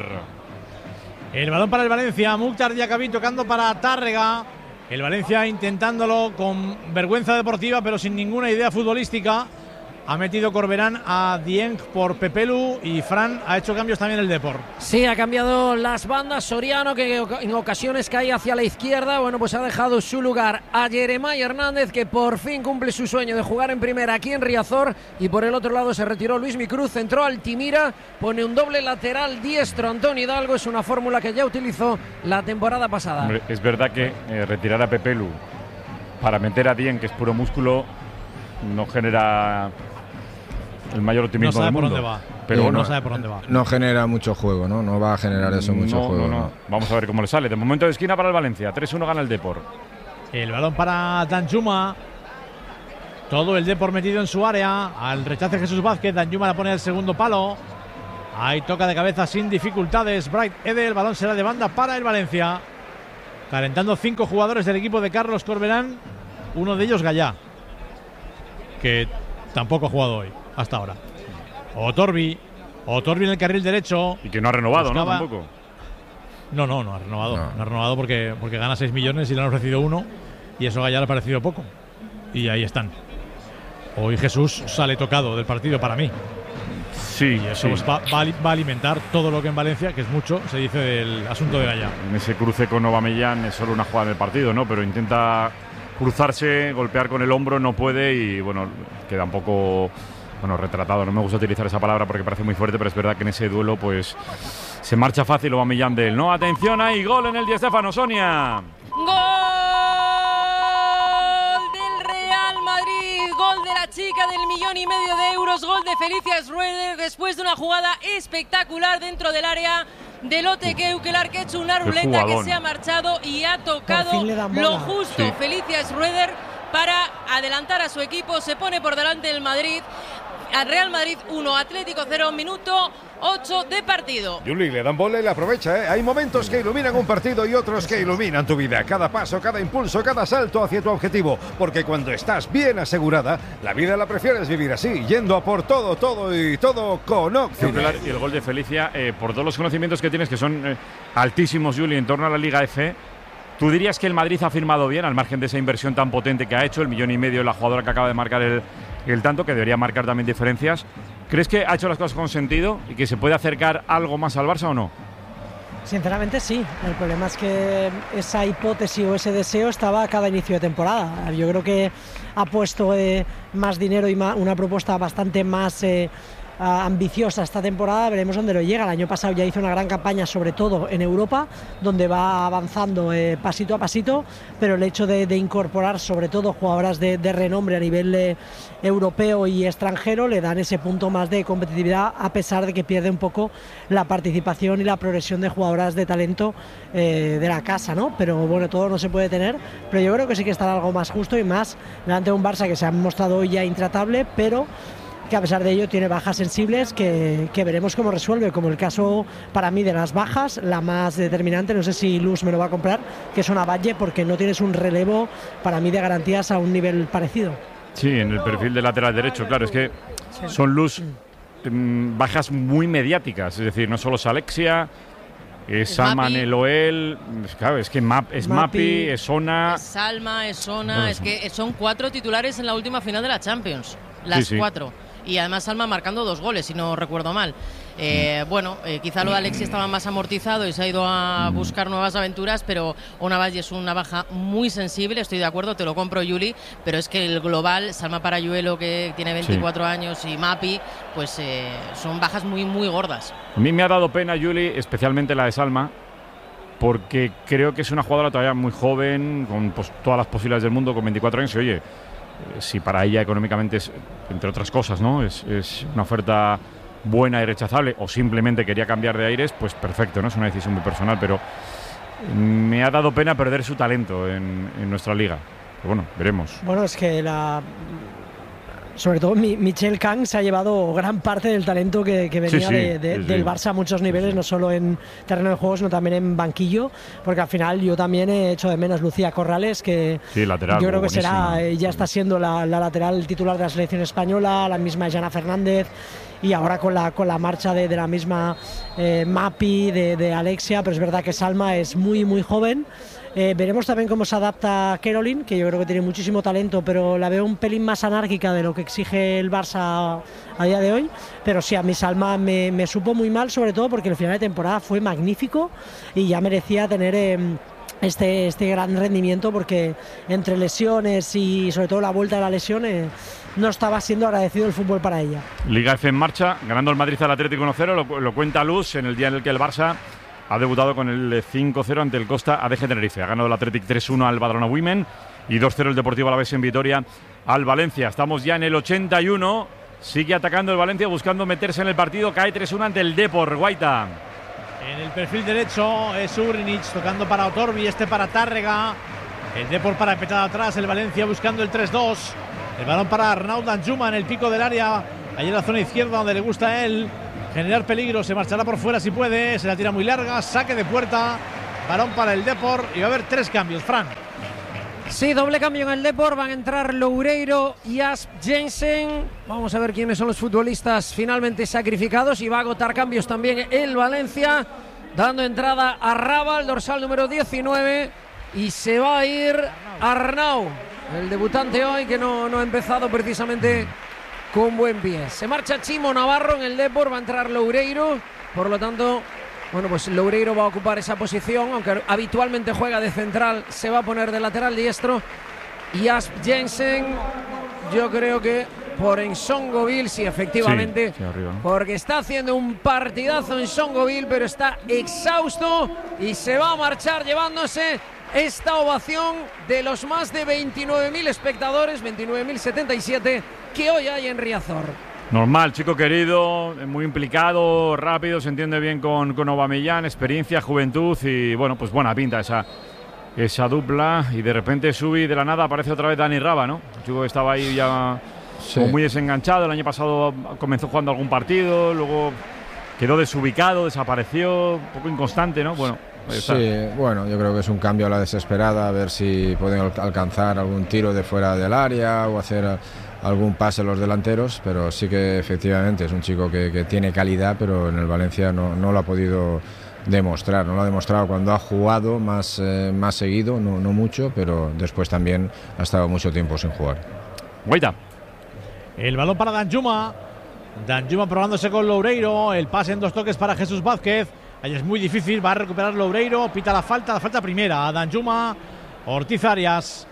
El balón para el Valencia. Mukhtar Diakhaby tocando para Tárrega. El Valencia intentándolo con vergüenza deportiva, pero sin ninguna idea futbolística. Ha metido Corberán a Dieng por Pepelu y Fran ha hecho cambios también el Depor.
Sí, ha cambiado las bandas. Soriano, que en ocasiones cae hacia la izquierda, bueno, pues ha dejado su lugar a Jeremai Hernández, que por fin cumple su sueño de jugar en primera aquí en Riazor. Y por el otro lado se retiró Luis Micruz, entró Altimira, pone un doble lateral diestro Antonio Hidalgo. Es una fórmula que ya utilizó la temporada pasada.
Hombre, es verdad que eh, retirar a Pepelu para meter a Dieng, que es puro músculo, no genera el mayor optimismo del mundo.
No sabe por dónde va.
Pero
sí,
no,
no
sabe por dónde va.
No genera mucho juego, ¿no? No va a generar eso mucho
no,
juego.
No, no.
No.
Vamos a ver cómo le sale. De momento de esquina para el Valencia. tres uno gana el Depor.
El balón para Danjuma. Todo el Depor metido en su área. Al rechace Jesús Vázquez. Danjuma la pone al segundo palo. Ahí toca de cabeza sin dificultades Bright Ede. El balón será de banda para el Valencia. Calentando cinco jugadores del equipo de Carlos Corberán. Uno de ellos Gallá, que tampoco ha jugado hoy, hasta ahora. Otorbi. Otorbi en el carril derecho.
Y que no ha renovado,
Buscaba...
¿no? Tampoco.
No, no, no ha renovado.
No,
no ha renovado porque, porque gana seis millones y le han ofrecido uno. Y eso a Gallá le ha parecido poco. Y ahí están. Hoy Jesús sale tocado del partido para mí.
Sí,
y eso
sí.
Pues va, va, va a alimentar todo lo que en Valencia, que es mucho, se dice del asunto de Gallá.
En ese cruce con Aubameyang es solo una jugada del partido, ¿no? Pero intenta cruzarse, golpear con el hombro, no puede y bueno, queda un poco bueno, retratado. No me gusta utilizar esa palabra porque parece muy fuerte, pero es verdad que en ese duelo pues se marcha fácil Aubameyang de él, ¿no? Atención, ahí gol en el Di Stéfano, Sonia.
¡Gol del Real Madrid! Gol de la chica del millón y medio de euros, gol de Felicia Schroeder después de una jugada espectacular dentro del área de Lotte Keukelar, que ha hecho una ruleta que se ha marchado y ha tocado lo justo. Sí. Felicia Schroeder para adelantar a su equipo, se pone por delante el Madrid. Al Real Madrid uno, Atlético cero, minuto ocho de partido.
Juli, le dan bola y la aprovecha, ¿eh? Hay momentos que iluminan un partido y otros que iluminan tu vida. Cada paso, cada impulso, cada salto hacia tu objetivo. Porque cuando estás bien asegurada, la vida la prefieres vivir así, yendo a por todo, todo y todo con Occident.
Y el gol de Felicia, eh, por todos los conocimientos que tienes, que son eh, altísimos, Juli, en torno a la Liga F, ¿tú dirías que el Madrid ha firmado bien, al margen de esa inversión tan potente que ha hecho, el millón y medio de la jugadora que acaba de marcar el, el tanto, que debería marcar también diferencias? ¿Crees que ha hecho las cosas con sentido y que se puede acercar algo más al Barça o no?
Sinceramente sí. El problema es que esa hipótesis o ese deseo estaba a cada inicio de temporada. Yo creo que ha puesto eh, más dinero y más, una propuesta bastante más eh, Uh, ambiciosa esta temporada, veremos dónde lo llega. El año pasado ya hizo una gran campaña, sobre todo en Europa, donde va avanzando eh, pasito a pasito, pero el hecho de, de incorporar sobre todo jugadoras de, de renombre a nivel eh, europeo y extranjero le dan ese punto más de competitividad, a pesar de que pierde un poco la participación y la progresión de jugadoras de talento eh, de la casa, ¿no? Pero bueno, todo no se puede tener, pero yo creo que sí que estará algo más justo y más delante de un Barça que se ha mostrado hoy ya intratable, pero que a pesar de ello tiene bajas sensibles que, que veremos cómo resuelve, como el caso para mí de las bajas, la más determinante, no sé si Luz me lo va a comprar, que es una Valle, porque no tienes un relevo para mí de garantías a un nivel parecido.
Sí, en el perfil de lateral derecho, claro, es que son Luz mm, bajas muy mediáticas, es decir, no solo es Alexia, es Salma Neloel, claro, es que Map, es Mapi, Mapi, es Ona.
Es Salma, es Ona, no, es que son cuatro titulares en la última final de la Champions, las sí, sí. cuatro. Y además Salma marcando dos goles, si no recuerdo mal. Eh, bueno, eh, quizá lo de Alexia estaba más amortizado y se ha ido a buscar nuevas aventuras, pero Ona Valle es una baja muy sensible, estoy de acuerdo, te lo compro, Juli, pero es que el global, Salma Parayuelo, que tiene veinticuatro sí. años, y Mapi, pues eh, son bajas muy, muy gordas.
A mí me ha dado pena, Juli, especialmente la de Salma, porque creo que es una jugadora todavía muy joven, con pues, todas las posibilidades del mundo, con veinticuatro años, y oye, si para ella económicamente es, entre otras cosas, ¿no? Es, es una oferta buena y rechazable, o simplemente quería cambiar de aires, pues perfecto, ¿no? Es una decisión muy personal, pero me ha dado pena perder su talento en, en nuestra liga. Pero bueno, veremos.
Bueno, es que la... sobre todo Michelle Kang se ha llevado gran parte del talento que, que venía sí, sí, de, de, sí, sí. del Barça a muchos niveles, sí, sí. no solo en terreno de juego, sino también en banquillo, porque al final yo también he hecho de menos Lucía Corrales, que
sí, lateral,
yo creo que será, ya está siendo la, la lateral titular de la selección española, la misma Jana Fernández, y ahora con la, con la marcha de, de la misma eh, Mapi, de, de Alexia, pero es verdad que Salma es muy muy joven. Eh, veremos también cómo se adapta Caroline, que yo creo que tiene muchísimo talento, pero la veo un pelín más anárquica de lo que exige el Barça a día de hoy. Pero sí, a mi Salma me, me supo muy mal, sobre todo porque el final de temporada fue magnífico y ya merecía tener eh, este, este gran rendimiento, porque entre lesiones y sobre todo la vuelta de la lesión eh, no estaba siendo agradecido el fútbol para ella.
Liga F en marcha, ganando el Madrid al Atlético uno cero, lo, lo cuenta Luz en el día en el que el Barça ha debutado con el cinco cero ante el Costa A D G Tenerife. Ha ganado el Athletic tres uno al Badalona Women y dos cero el Deportivo Alavés en Vitoria al Valencia. Estamos ya en el ochenta y uno. Sigue atacando el Valencia, buscando meterse en el partido. Cae tres uno ante el Depor. Guaita.
En el perfil derecho es Urinic tocando para Otorbi, este para Tárrega. El Depor para empezar atrás, el Valencia buscando el tres dos. El balón para Arnaud Danjuma en el pico del área. Allí en la zona izquierda donde le gusta a él generar peligro, se marchará por fuera si puede, se la tira muy larga, saque de puerta, balón para el Depor y va a haber tres cambios, Fran.
Sí, doble cambio en el Depor, van a entrar Loureiro y Asp Jensen. Vamos a ver quiénes son los futbolistas finalmente sacrificados y va a agotar cambios también el Valencia, dando entrada a Raba, el dorsal número diecinueve, y se va a ir Arnau, el debutante hoy que no, no ha empezado precisamente con buen pie. Se marcha Chimo Navarro en el Depor, va a entrar Loureiro, por lo tanto, bueno, pues Loureiro va a ocupar esa posición, aunque habitualmente juega de central, se va a poner de lateral diestro. Y Asp Jensen, yo creo que por Ensongoville, sí, efectivamente,
sí, sí, arriba, ¿no?
Porque está haciendo un partidazo Ensongoville, pero está exhausto y se va a marchar llevándose esta ovación de los más de veintinueve mil espectadores, veintinueve mil setenta y siete, que hoy hay en Riazor.
Normal, chico querido, muy implicado, rápido, se entiende bien con, con Aubameyang, experiencia, juventud y bueno, pues buena pinta esa, esa dupla. Y de repente Subi de la nada aparece otra vez Dani Raba, ¿no? El chico que estaba ahí ya sí, como muy desenganchado, el año pasado comenzó jugando algún partido, luego quedó desubicado, desapareció, un poco inconstante, ¿no? Bueno.
Sí, bueno, yo creo que es un cambio a la desesperada, a ver si pueden alcanzar algún tiro de fuera del área o hacer algún pase los delanteros, pero sí que efectivamente es un chico que, que tiene calidad, pero en el Valencia no, no lo ha podido demostrar, no lo ha demostrado cuando ha jugado más, eh, más seguido, no, no mucho, pero después también ha estado mucho tiempo sin jugar.
Guaita.
El balón para Danjuma, Danjuma probándose con Loureiro, el pase en dos toques para Jesús Vázquez. Ahí es muy difícil, va a recuperar Loureiro, pita la falta, la falta primera a Danjuma, Ortiz Arias.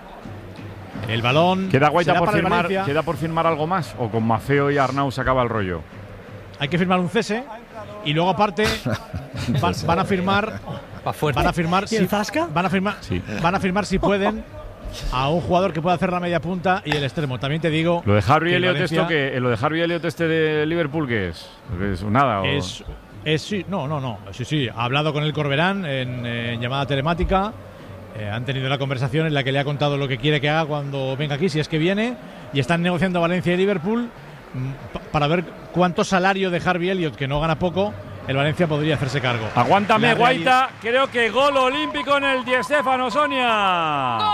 El balón
queda Guaita por firmar, queda por firmar algo más, o con Mafeo y Arnau se acaba el rollo.
Hay que firmar un cese y luego aparte van, van a firmar, van a firmar, si, van a firmar, sí. van a firmar si pueden a un jugador que pueda hacer la media punta y el extremo. También te digo
lo de Harvey Elliott, esto que lo de Harvey Elliott este de Liverpool, ¿qué es? ¿Es nada? O...
Es, es sí, no, no, no, sí, sí. Ha hablado con el Corberán en, en llamada telemática. Eh, han tenido la conversación en la que le ha contado lo que quiere que haga cuando venga aquí, si es que viene, y están negociando Valencia y Liverpool para ver cuánto salario de Harvey Elliott, que no gana poco, el Valencia podría hacerse cargo.
Aguántame, Guaita, creo que gol olímpico en el Di Stéfano, Sonia.
¡Gol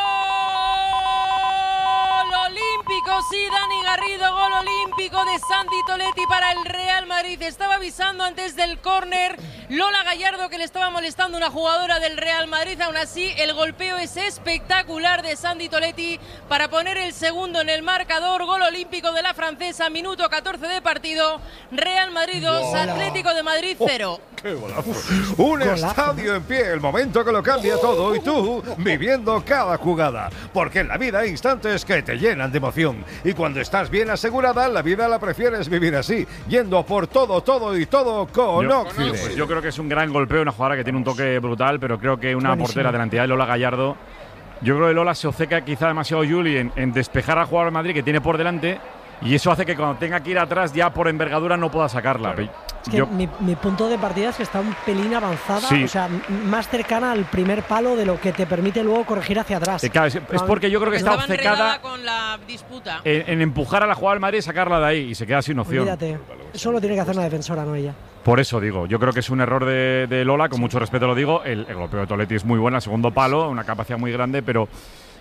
olímpico! Sí, Dani Garrido, gol olímpico de Santi Toletti para el Real Madrid. Estaba avisando antes del córner Lola Gallardo que le estaba molestando una jugadora del Real Madrid. Aún así, el golpeo es espectacular de Santi Toletti para poner el segundo en el marcador. Gol olímpico de la francesa, minuto catorce de partido. Real Madrid dos, Atlético de Madrid cero.
Oh, ¡qué golazo! Un golazo. Estadio en pie, el momento que lo cambia todo, y tú viviendo cada jugada. Porque en la vida hay instantes que te llenan de emoción. Y cuando estás bien asegurada, la vida la prefieres vivir así, yendo por todo, todo y todo con
yo,
Oxide.
Pues yo creo que es un gran golpeo, una jugadora que tiene un toque brutal, pero creo que una Buenísimo. portera de la entidad de Lola Gallardo. Yo creo que Lola se obceca quizá demasiado Juli en, en despejar al jugador de Madrid que tiene por delante, y eso hace que cuando tenga que ir atrás ya por envergadura no pueda sacarla.
Claro. Es que
yo,
mi, mi punto de partida es que está un pelín avanzada,
sí.
o sea, más cercana al primer palo de lo que te permite luego corregir hacia atrás.
Eh, claro, es, es porque yo creo que está obcecada
con la disputa.
En, en empujar a la jugadora del Madrid y sacarla de ahí, y se queda sin opción.
Olvídate, eso lo tiene que hacer una defensora, no ella.
Por eso digo, yo creo que es un error de, de Lola, con mucho respeto lo digo. El, el golpeo de Toletti es muy bueno, el segundo palo, una capacidad muy grande, pero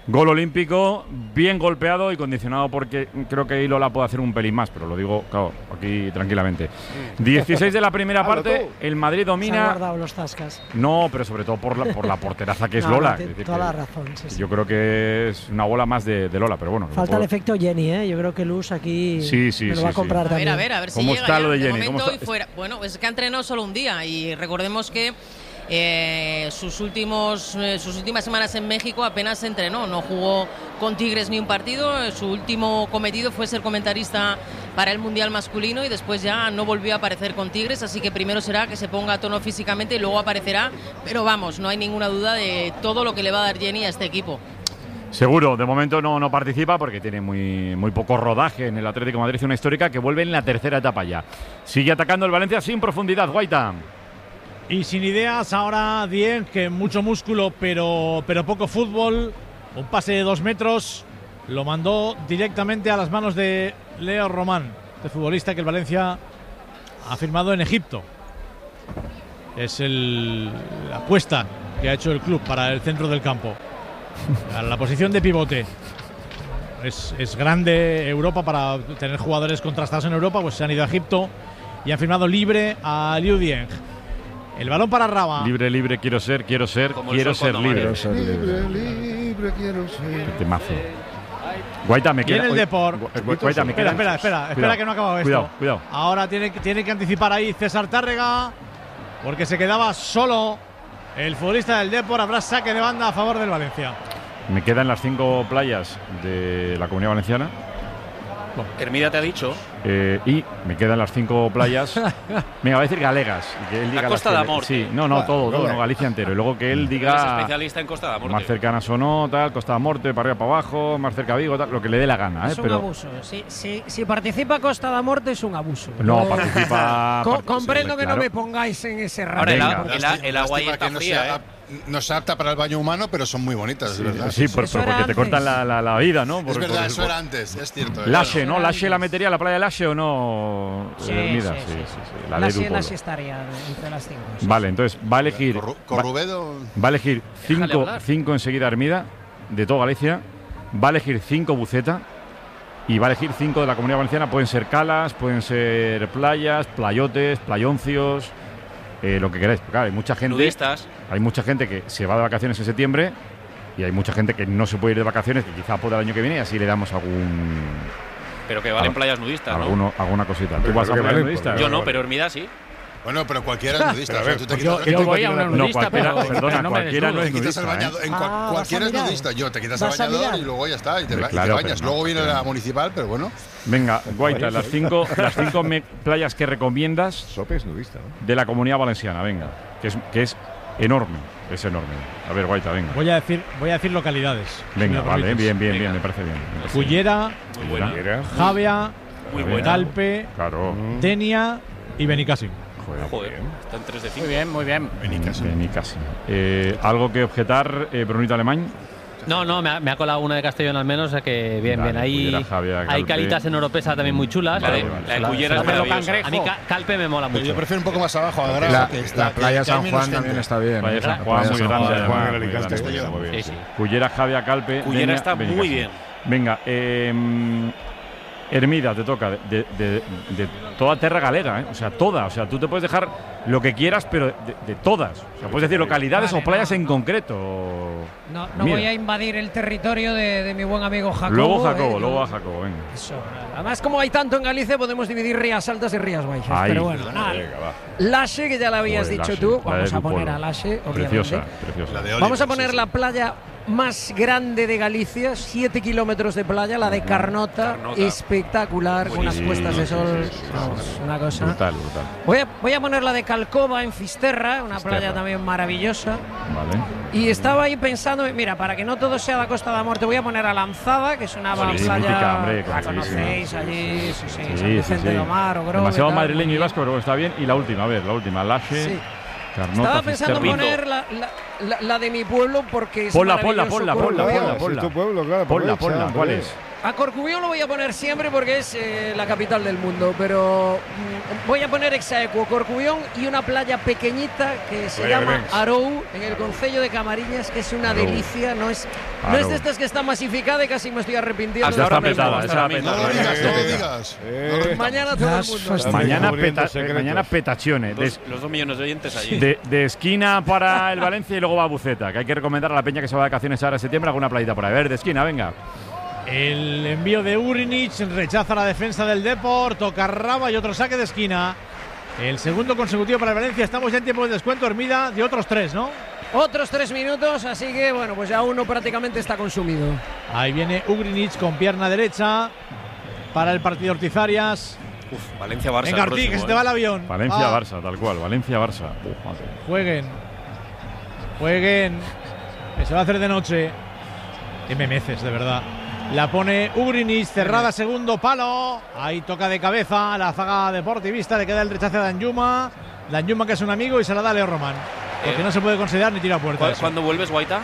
Gol olímpico, bien golpeado y condicionado porque creo que Ilola puede hacer un pelín más, pero lo digo, claro, aquí tranquilamente. dieciséis de la primera parte, el Madrid domina.
Se han guardado los zascas.
No, pero sobre todo por la, por la porteraza que es
no,
Lola.
No,
es
toda
que,
la razón. Sí, sí.
Yo creo que es una bola más de, de Lola, pero bueno.
Falta el efecto Jenny, ¿eh? Yo creo que Luz aquí
sí, sí,
me lo
sí,
va a comprar
sí.
también.
A ver, a ver, a ver si
¿Cómo
llega
está
ya.
lo de Jenny?
De momento
¿Cómo
hoy
está?
fuera. Bueno, es que ha entrenado solo un día y recordemos que Eh, sus últimos eh, sus últimas semanas en México apenas entrenó, no jugó con Tigres ni un partido. Su último cometido fue ser comentarista para el Mundial masculino y después ya no volvió a aparecer con Tigres, así que primero será que se ponga a tono físicamente y luego aparecerá, pero vamos, no hay ninguna duda de todo lo que le va a dar Jenny a este equipo.
Seguro, de momento no, no participa porque tiene muy, muy poco rodaje en el Atlético de Madrid, una histórica que vuelve en la tercera etapa ya. Sigue atacando el Valencia sin profundidad, Guaita.
Y sin ideas ahora Dieng, que mucho músculo pero, pero poco fútbol. Un pase de dos metros lo mandó directamente a las manos de Leo Román, este futbolista que el Valencia ha firmado en Egipto. Es el, la apuesta que ha hecho el club para el centro del campo. A la posición de pivote. Es, es grande Europa para tener jugadores contrastados en Europa, pues se han ido a Egipto y han firmado libre a Liu Dieng. El balón para Raba.
Libre, libre, quiero ser, quiero ser,
Como
quiero ser libre.
Quiero ser libre, libre, quiero ser.
Temazo. Guaita, me queda.
Viene el Depor.
Guaita, me queda.
Espera, espera, espera, espera que no ha acabado esto.
Cuidado, cuidado.
Ahora tiene, tiene que anticipar ahí César Tárrega, porque se quedaba solo el futbolista del Depor. Habrá saque de banda a favor del Valencia.
Me quedan las cinco playas de la Comunidad Valenciana.
Hermida te ha dicho.
Eh, y me quedan las cinco playas. Venga, va a decir galegas. Que él diga
la Costa
las
da Morte.
Sí, no, no,
Claro,
todo, todo,
claro.
no, Galicia entero. Y luego que él
Es
diga
especialista en Costa da Morte.
más cercanas o no, tal, Costa da Morte, para arriba, para abajo, más cerca a Vigo, tal, lo que le dé la gana.
Es
¿eh?
un
Pero
abuso. Si, si, si participa Costa da Morte es un abuso.
no,
Yo-
participa.
Co-
participa,
comprendo que
claro.
no me pongáis en ese rango.
Ahora, el,
Venga.
a- el, a- el agua ahí
Lástima
está
que no
fría,
sea
¿eh?
no se apta para el baño humano, pero son muy bonitas, es verdad.
Sí, por- pero porque te cortan la, la, la vida, ¿no? Por-
es verdad,
por-
eso era antes, es cierto.
Lashe,
Claro.
¿no? ¿Lashe la metería a la playa de Lashe o no?
Sí,
Hermida?
sí, sí,
sí, sí. La
La
de
sí, la
Dupolo.
sí estaría entre las cinco. sí.
Vale, entonces va a elegir.
Corru-
va-
Corrubedo.
Va a elegir
Déjale
cinco,
hablar.
cinco enseguida Hermida, de toda Galicia. Va a elegir cinco Buceta. Y va a elegir cinco de la Comunidad Valenciana. Pueden ser calas, pueden ser playas, playotes, playoncios, eh, lo que queráis. Claro, hay mucha gente.
Nudistas.
Hay mucha gente que se va de vacaciones en septiembre. Y hay mucha gente que no se puede ir de vacaciones, que quizá pueda el año que viene, y así le damos algún.
Pero que valen
Al-
playas nudistas, ¿no?
alguno, alguna cosita. ¿Tú
Pero
vas a
que
playas
valen,
nudistas?
Yo no, pero Hermida sí.
Bueno, pero cualquiera es nudista.
Pero a
o sea,
ver,
tú te
pues
quitas-
yo-
tú
yo
te
voy
quitas-
a una
No,
nudista,
cualquiera,
pero-
perdona,
pero no me
cualquiera no
desnudo.
es
te quitas el
nudista.
bañador.
¿eh?
En cual-
Ah, ¿vas
cualquiera
a
es
mirar?
nudista. Yo te quitas el
¿Vas a
bañador
mirar?
y luego ya está. Y te,
Hombre,
y te
claro,
bañas.
pero no,
luego viene
pero
la
no.
municipal, pero bueno.
Venga, Guaita, las cinco, las cinco me- playas que recomiendas
Sope es nudista, ¿no?
de la Comunidad Valenciana, venga, que es, que es enorme, es enorme. A ver, Guaita, venga.
Voy a decir, voy a decir localidades. si
Venga,
me
vale,
permites.
bien, bien, bien,
Venga.
me parece bien. me parece
Cullera,
Muy buena.
Bien.
Javia,
Muy
Bien.
buena.
Calpe,
Claro.
Denia y Benicàssim.
Joder,
Joder, están tres de cinco.
Muy bien, muy bien.
Benicàssim. Eh, ¿Algo que objetar, eh, Brunito Alemán?
No, no, me ha, me ha colado una de Castellón al menos, o sea que bien,
Dale,
bien. Ahí
Cullera, Javia,
hay
Calpe.
calitas en Oropesa también muy chulas.
Vale,
Eh,
la de
la-
Cullera
la-
es
pero
maravillosa.
A mí Ca- Calpe me mola
Pero
mucho.
yo prefiero un poco más abajo, a
La,
Grasa, que está-
la
que-
playa
que hay
San
menos
Juan
gente.
también está bien.
Playa
¿eh?
San
La
Juan,
playa
muy
San
grande,
Juan,
además,
muy
muy
grande.
grande,
Castellón.
muy bien.
Sí, sí.
Cullera, Javia, Calpe.
Cullera
Denia,
está muy
Benicàssim.
bien.
Venga, eh, Hermida, te toca, de, de- de- de toda terra galega, ¿eh? O sea, toda. O sea, tú te puedes dejar lo que quieras, pero de, de todas. O sea, puedes decir localidades
Vale,
o playas
no,
en
no.
concreto.
No, no
Mira.
voy a invadir el territorio de, de mi buen amigo Jacobo.
Luego Jacobo,
eh,
luego
no-
a Jacobo, venga.
Eso. Además, como hay tanto en Galicia, podemos dividir Rías Altas y Rías Baixas.
Ahí.
Pero bueno, nada.
Venga, va.
Lashe, que ya la habías
Joder,
dicho
Lashe,
tú.
la de
Vamos a poner
Dupolo.
a Lashe, obviamente.
Preciosa, preciosa.
La de Oliver,
Vamos a poner
sí, sí.
la playa más grande de Galicia, siete kilómetros de playa, la de Carnota,
Carnota.
espectacular, con unas
Sí,
puestas de
sí,
sol,
sí, sí, sí,
vamos,
sí.
una cosa.
Brutal, brutal.
Voy a, voy a poner la de Calcova en Fisterra, una
Fisterra.
playa también maravillosa.
Vale.
Y estaba ahí pensando, mira, para que no todo sea la Costa da Morte, voy a poner a Lanzada, que es una
Sí,
playa,
mítica, hombre,
la
conocidísima.
conocéis allí, sí, sí,
Sí,
San
sí,
Vicente
sí.
do Mar, Ogrove,
Demasiado
tal,
madrileño
muy
y
bien.
vasco, pero está bien. Y la última, a ver, la última. Lashe,
Sí.
Carnota,
Estaba pensando
Fisterra.
poner la, la- la, la de mi pueblo porque es
Ponla, ponla,
maravilloso.
ponla, ponla,
Corcubión.
ponla, ponla.
Si tu pueblo, claro,
Ponla,
aprovecha,
ponla, ¿cuál
hombre.
es?
A Corcubión lo voy a poner siempre porque es eh, la capital del mundo, pero mm, voy a poner exaequo Corcubión y una playa pequeñita que se
Oye,
llama
venga.
Arou, en el concello de Camariñas, que es una
Arou.
delicia, no es, no es
Arou.
de estas que está masificada y casi me estoy arrepintiendo.
Hasta
de
está
ahora mismo.
petada, está petada.
No lo digas, no lo digas.
Eh,
Mañana todo el mundo.
Mañana,
Descubriendo
peta,
secretos.
mañana petachione.
Dos-
De,
los dos millones de oyentes allí.
de- de esquina para el Valencia y luego va a Buceta, que hay que recomendar a la peña que se va de vacaciones ahora en septiembre alguna playita por ahí. A ver, de esquina, venga.
El envío de Ugrinic rechaza la defensa del Depor, toca Raba y otro saque de esquina. El segundo consecutivo para el Valencia. Estamos ya en tiempo de descuento, Hermida, de otros tres, ¿no?
Otros tres minutos, así que bueno, pues ya uno prácticamente está consumido.
Ahí viene Ugrinic con pierna derecha para el partido Ortizarias.
Uf, Valencia-Barça.
Venga,
el
Ortiz, que
próximo,
se te va el avión.
Valencia-Barça,
Ah,
tal cual. Valencia-Barça. Uf, madre.
Jueguen. Jueguen. Que se va a hacer de noche. Qué memeces, de verdad. La pone Ugrinic, cerrada, segundo palo. Ahí toca de cabeza a la zaga deportivista. Le queda el rechace a Danjuma. Danjuma, que es un amigo, y se la da a Leo Román. Porque
Eh,
no se puede considerar ni tira a
¿Cu-
puerta. eso.
¿Cuándo vuelves, Guaita?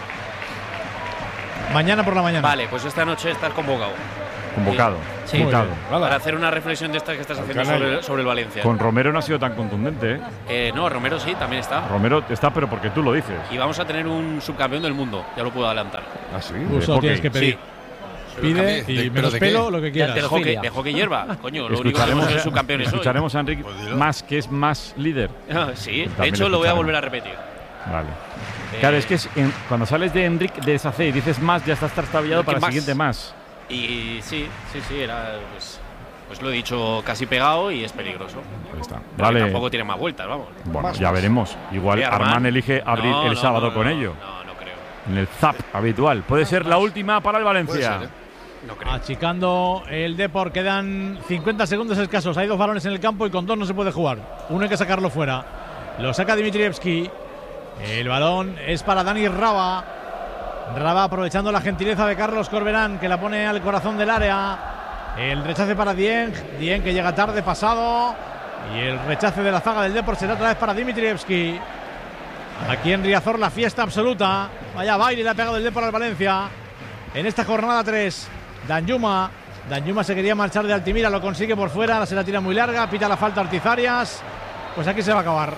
Mañana por la mañana.
Vale, pues esta noche estás convocado.
Convocado.
Sí.
Convocado.
Para hacer una reflexión de estas que estás haciendo sobre, sobre el Valencia.
Con Romero no ha sido tan contundente, ¿eh?
Eh, no, Romero sí, también está.
Romero está, pero porque tú lo dices.
Y vamos a tener un subcampeón del mundo, ya lo puedo adelantar.
¿Ah, sí?
Tú solo tienes que pedir.
Sí.
Pide
¿De-
y
pero
menos
de qué?
pelo, lo que quieras.
De hockey, de hockey hierba. Coño, lo único que
Escucharemos,
tenemos es subcampeones hoy.
escucharemos a Enrique más, que es más líder.
Ah, sí, de
También
hecho lo voy a
escucharemos.
volver a repetir.
Vale.
Eh,
Claro, es que es en- cuando sales de Enrique de esa C y dices más, ya estás trastabillado
¿qué
para el
más?
siguiente más.
Y sí, sí, sí, era pues, pues lo he dicho casi pegado y es peligroso.
Ahí está.
Pero que
Vale.
tampoco tiene más vueltas, vamos.
Bueno,
Más,
ya
más.
veremos. Igual
Sí, Armán.
Armán elige abrir
No,
el
no,
sábado
no,
con
no,
ello.
No, no creo.
En el zap habitual. Puede ser la última para el
Puede
Valencia.
ser, ¿eh?
No creo.
Achicando el Depor, quedan cincuenta segundos escasos. Hay dos balones en el campo y con dos no se puede jugar. Uno hay que sacarlo fuera. Lo saca Dimitrievski. El balón es para Dani Raba. Raba aprovechando la gentileza de Carlos Corberán, que la pone al corazón del área. El rechace para Dieng. Dieng que llega tarde, pasado. Y el rechace de la zaga del Depor será otra vez para Dimitrievski. Aquí en Riazor la fiesta absoluta. Vaya baile le ha pegado el Depor al Valencia. En esta jornada tres. Danjuma. Danjuma se quería marchar de Altimira, lo consigue por fuera, se la tira muy larga, pita la falta Ortizarias. Pues aquí se va a acabar.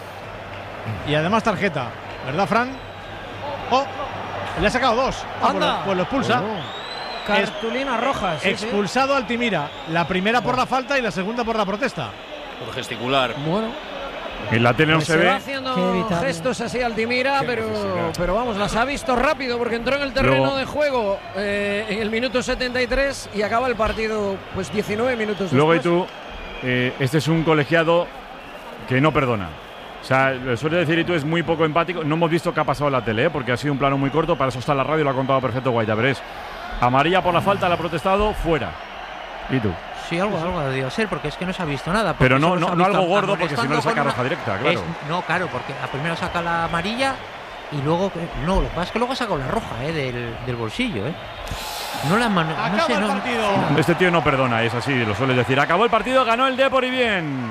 Y además tarjeta, ¿verdad, Fran? Oh, le ha sacado dos. Ah, pues,
Anda.
lo, pues lo expulsa.
Cartulina roja. sí, sí.
Expulsado Altimira. La primera por la falta y la segunda por la protesta.
Por gesticular.
Bueno,
En la tele no
pues
se
se va
ve.
Qué
haciendo
evitable.
gestos así Altimira, pero,
necesidad.
pero vamos, las ha visto rápido porque entró en el terreno
Luego-
de juego eh, en el minuto setenta y tres y acaba el partido pues diecinueve minutos
Luego y
después.
tú, eh, este es un colegiado que no perdona. O sea, lo suele decir y tú es muy poco empático. No hemos visto qué ha pasado en la tele, ¿eh? Porque ha sido un plano muy corto. Para eso está la radio, lo ha contado perfecto Guaita. Pero es amarilla por la falta, la ha protestado, fuera. ¿Y tú?
Sí, algo, algo debió ser, porque es que no se ha visto nada. porque
Pero no,
solo se
no,
ha
no
visto
algo gordo,
amonestando
porque si no le saca
con una-
roja directa, claro.
Es- no, claro, porque a primero saca la amarilla y luego. No, lo que pasa es que luego ha sacado la roja eh, del, del bolsillo. Eh. No la mano. No
Acaba
sé,
el
no,
partido.
Este tío no perdona, es así, lo sueles decir. Acabó el partido, ganó el Depor y bien.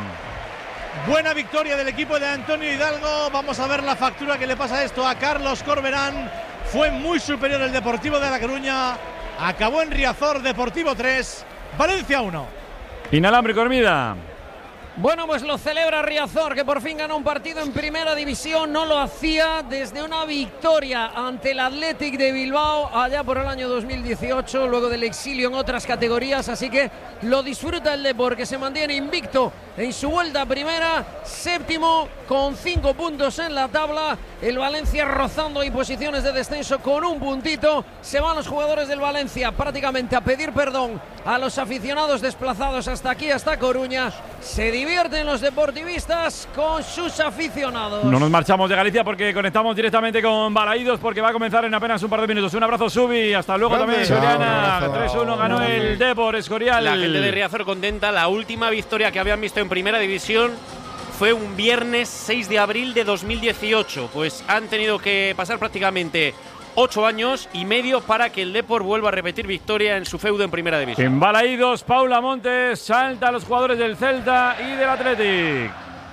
Buena victoria del equipo de Antonio Hidalgo. Vamos a ver la factura que le pasa esto a Carlos Corberán. Fue muy superior el Deportivo de La Coruña. Acabó en Riazor, Deportivo tres, Valencia uno.
Inalámbrico, Hermida.
Bueno, pues lo celebra Riazor, que por fin ganó un partido en primera división. No lo hacía desde una victoria ante el Athletic de Bilbao allá por el año dos mil dieciocho, luego del exilio en otras categorías. Así que lo disfruta el Depor, que se mantiene invicto en su vuelta a primera, séptimo con cinco puntos en la tabla. El Valencia rozando en posiciones de descenso con un puntito. Se van los jugadores del Valencia prácticamente a pedir perdón a los aficionados desplazados hasta aquí, hasta Coruña. Se divierten los deportivistas con sus aficionados.
No nos marchamos de Galicia porque conectamos directamente con Balaídos porque va a comenzar en apenas un par de minutos. Un abrazo, Subi. Hasta luego
Grande.
también,
Chao,
Soriana.
un abrazo.
tres uno ganó el Depor, Escorial.
La gente de Riazor contenta. La última victoria que habían visto en primera división fue un viernes seis de abril de dos mil dieciocho. Pues han tenido que pasar prácticamente ocho años y medio para que el Depor vuelva a repetir victoria en su feudo en primera división.
En Balaídos, Paula Montes salta a los jugadores del Celta y del Athletic.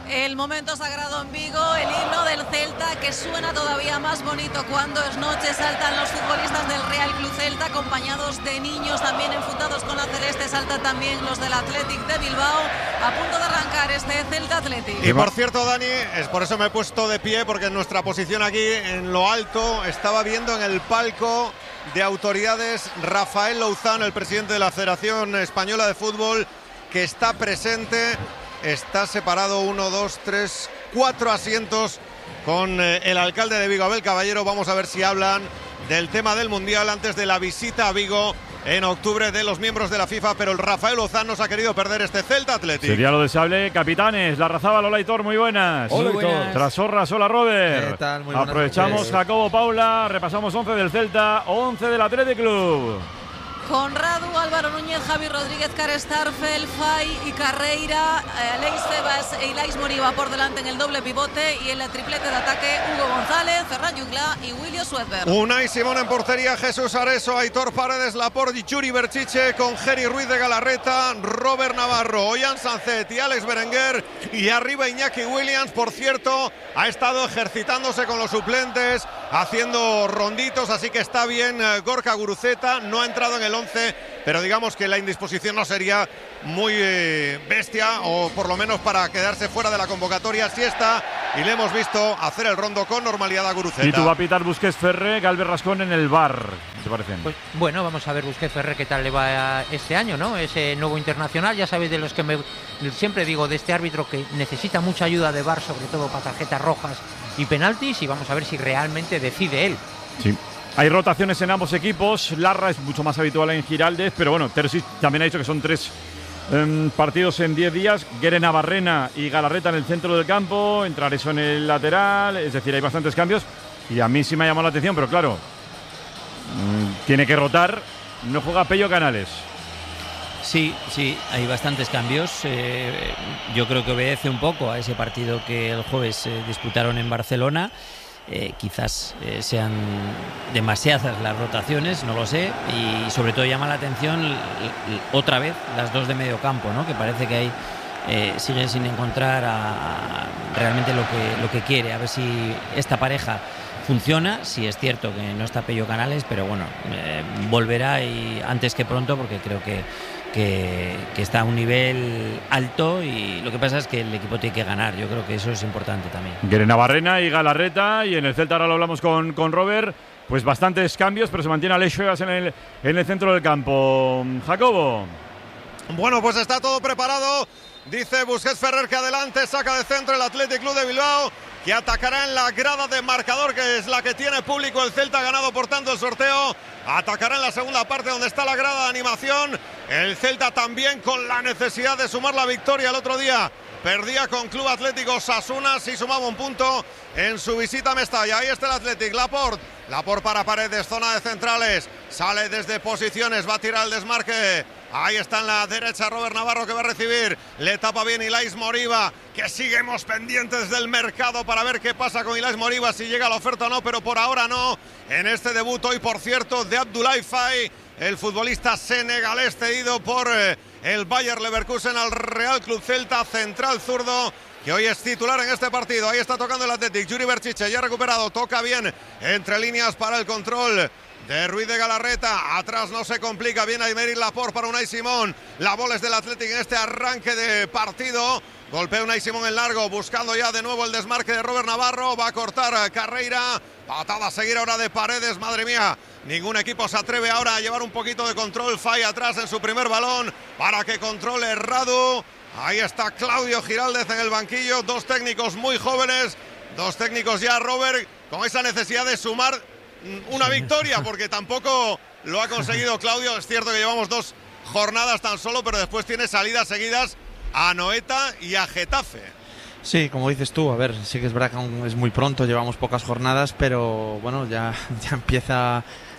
El momento sagrado en Vigo, el himno del Celta que suena todavía más bonito cuando es noche. Saltan los futbolistas del Real Club Celta acompañados de niños también enfundados con la celeste. Saltan también los del Athletic de Bilbao a punto de arrancar este Celta Athletic.
Y por cierto, Dani, es por eso me he puesto de pie, porque en nuestra posición aquí en lo alto estaba viendo en el palco de autoridades Rafael Louzán, el presidente de la Federación Española de Fútbol, que está presente. Está separado uno, dos, tres, cuatro asientos con eh, el alcalde de Vigo, Abel Caballero. Vamos a ver si hablan del tema del Mundial antes de la visita a Vigo en octubre de los miembros de la FIFA, pero el Rafael Louzán nos ha querido perder este Celta Athletic.
Sería lo deseable. Capitanes, la Razaba, Lola Aitor, muy buenas.
Hola, muy buenas.
Trasorras, hola Robert.
¿Qué tal? Muy buenas
Aprovechamos
noches.
Jacobo, Paula, repasamos once del Celta, once del Athletic Club.
Conradu, Álvaro Núñez, Javi Rodríguez, Kare Starfel, Fay y Carreira, eh, Leis Febas e Ilais Moriba por delante en el doble pivote, y en el triplete de ataque Hugo González, Ferran Jungla y William Suedberg.
Unai Simón en portería, Jesús Areso, Aitor Paredes, Laporte y Churi Berchiche, con Geri Ruiz de Galarreta, Robert Navarro, Ollán Sancet y Alex Berenguer, y arriba Iñaki Williams. Por cierto, ha estado ejercitándose con los suplentes, haciendo ronditos, así que está bien. Gorka Guruceta no ha entrado en el once, pero digamos que la indisposición no sería muy eh, bestia, o por lo menos para quedarse fuera de la convocatoria. Sí está, y le hemos visto hacer el rondo con normalidad a Guruceta.
Y tú va a pitar Busquets Ferre, Galvez Rascón en el bar. ¿Qué te parecen?
Pues bueno, vamos a ver Busquets Ferrer qué tal le va este año, ¿no? Ese nuevo internacional, ya sabéis de los que me, siempre digo de este árbitro que necesita mucha ayuda de V A R, sobre todo para tarjetas rojas y penaltis, y vamos a ver si realmente decide él.
Sí. Hay rotaciones en ambos equipos. Larra es mucho más habitual en Giraldez, pero bueno, Terzic también ha dicho que son tres um, partidos en diez días. Guere Navarrena y Galarreta en el centro del campo, entrar eso en el lateral, es decir, hay bastantes cambios. Y a mí sí me ha llamado la atención, pero claro, um, tiene que rotar. No juega Pello Canales.
Sí, sí, hay bastantes cambios. Eh, yo creo que obedece un poco a ese partido que el jueves eh, disputaron en Barcelona. Eh, quizás eh, sean demasiadas las rotaciones, no lo sé, y sobre todo llama la atención l- l- otra vez las dos de medio campo, ¿no? Que parece que hay eh, siguen sin encontrar a, a realmente lo que, lo que quiere, a ver si esta pareja funciona. Sí es cierto que no está Pello Canales, pero bueno, eh, volverá y antes que pronto, porque creo que Que, que está a un nivel alto, y lo que pasa es que el equipo tiene que ganar. Yo creo que eso es importante también.
Guere Navarrena y Galarreta, y en el Celta ahora lo hablamos con, con Robert, pues bastantes cambios, pero se mantiene Alex Febas en el, en el centro del campo. Jacobo.
Bueno, pues está todo preparado. Dice Busquets Ferrer que adelante, saca de centro el Athletic Club de Bilbao, que atacará en la grada de marcador, que es la que tiene público. El Celta ha ganado por tanto el sorteo. Atacará en la segunda parte donde está la grada de animación. El Celta también con la necesidad de sumar la victoria. El otro día perdía con Club Atlético Osasuna, sí sumaba un punto en su visita a Mestalla. Ahí está el Athletic, Laporte. Laporte para Paredes, zona de centrales. Sale desde posiciones, va a tirar el desmarque. Ahí está en la derecha Robert Navarro, que va a recibir. Le tapa bien Ilais Moriba, que seguimos pendientes del mercado para ver qué pasa con Ilais Moriba, si llega la oferta o no, pero por ahora no. En este debut hoy, por cierto, de Abdoulaye Faye, el futbolista senegalés cedido por eh, el Bayer Leverkusen al Real Club Celta, central zurdo, que hoy es titular en este partido. Ahí está tocando el Athletic, Yuri Berchiche, ya recuperado, toca bien entre líneas para el control de Ruiz de Galarreta. Atrás no se complica, bien Aymeric Laporte para Unai Simón. La bola es del Athletic en este arranque de partido. Golpea Unai Simón en largo, buscando ya de nuevo el desmarque de Robert Navarro. Va a cortar a Carreira. Patada a seguir ahora de Paredes, madre mía. Ningún equipo se atreve ahora a llevar un poquito de control. Fay atrás en su primer balón para que controle Radu. Ahí está Claudio Giraldez en el banquillo. Dos técnicos muy jóvenes. Dos técnicos ya, Robert, con esa necesidad de sumar una victoria, porque tampoco lo ha conseguido Claudio. Es cierto que llevamos dos jornadas tan solo, pero después tiene salidas seguidas a Anoeta y a Getafe.
Sí, como dices tú, a ver, sí que es verdad que aún es muy pronto, llevamos pocas jornadas, pero bueno, ya, ya empieza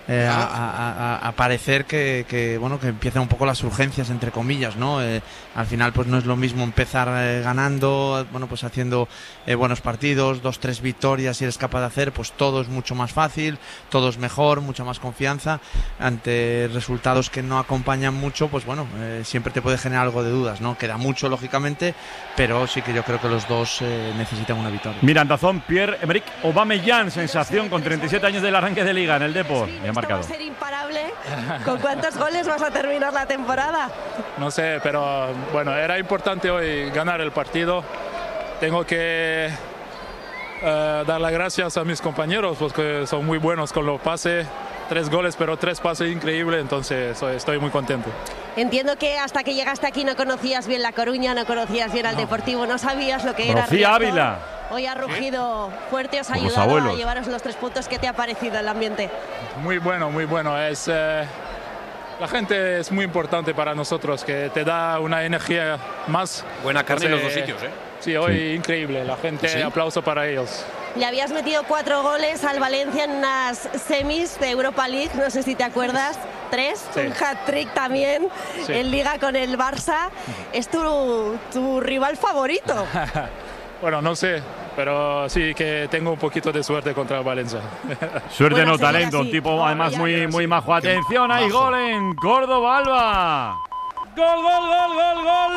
Eh, a, a, a, a parecer que, que bueno que empiezan un poco las urgencias entre comillas, ¿no? Eh, al final pues no es lo mismo empezar eh, ganando, bueno pues haciendo eh, buenos partidos, dos, tres victorias si eres capaz de hacer, pues todo es mucho más fácil, todo es mejor, mucha más confianza. Ante resultados que no acompañan mucho, pues bueno, eh, siempre te puede generar algo de dudas, ¿no? Queda mucho lógicamente, pero sí que yo creo que los dos eh, necesitan una victoria.
Mira, en Dazón, Pierre-Emerick Aubameyang, sensación con treinta y siete años del arranque de Liga en el Depor. Marcado.
Va a ser imparable. ¿Con cuántos goles vas a terminar la temporada?
No sé, pero bueno, era importante hoy ganar el partido. Tengo que uh, dar las gracias a mis compañeros porque son muy buenos con los pases. Tres goles, pero tres pases increíbles, entonces estoy muy contento.
Entiendo que hasta que llegaste aquí no conocías bien La Coruña, no conocías bien al no. Deportivo, no sabías lo que era
Rocía Ávila.
Hoy ha rugido fuerte, os ha ayudado a llevaros los tres puntos. ¿Qué te ha parecido el ambiente?
Muy bueno, muy bueno. Es, eh, la gente es muy importante para nosotros, que te da una energía más.
Buena carne en los dos sitios, ¿eh?
Sí, hoy
sí.
increíble. La gente, ¿sí? Aplauso para ellos.
Le habías metido cuatro goles al Valencia en unas semis de Europa League, no sé si te acuerdas. Tres, sí. Un hat-trick también sí. En Liga con el Barça. Es tu, tu rival favorito.
Bueno, no sé, pero sí que tengo un poquito de suerte contra el Valencia.
Suerte bueno, no talento, un tipo oh, además muy, muy majo. Atención, hay gol en Córdoba, Alba. Gol, gol, gol, gol, gol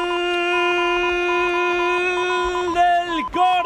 del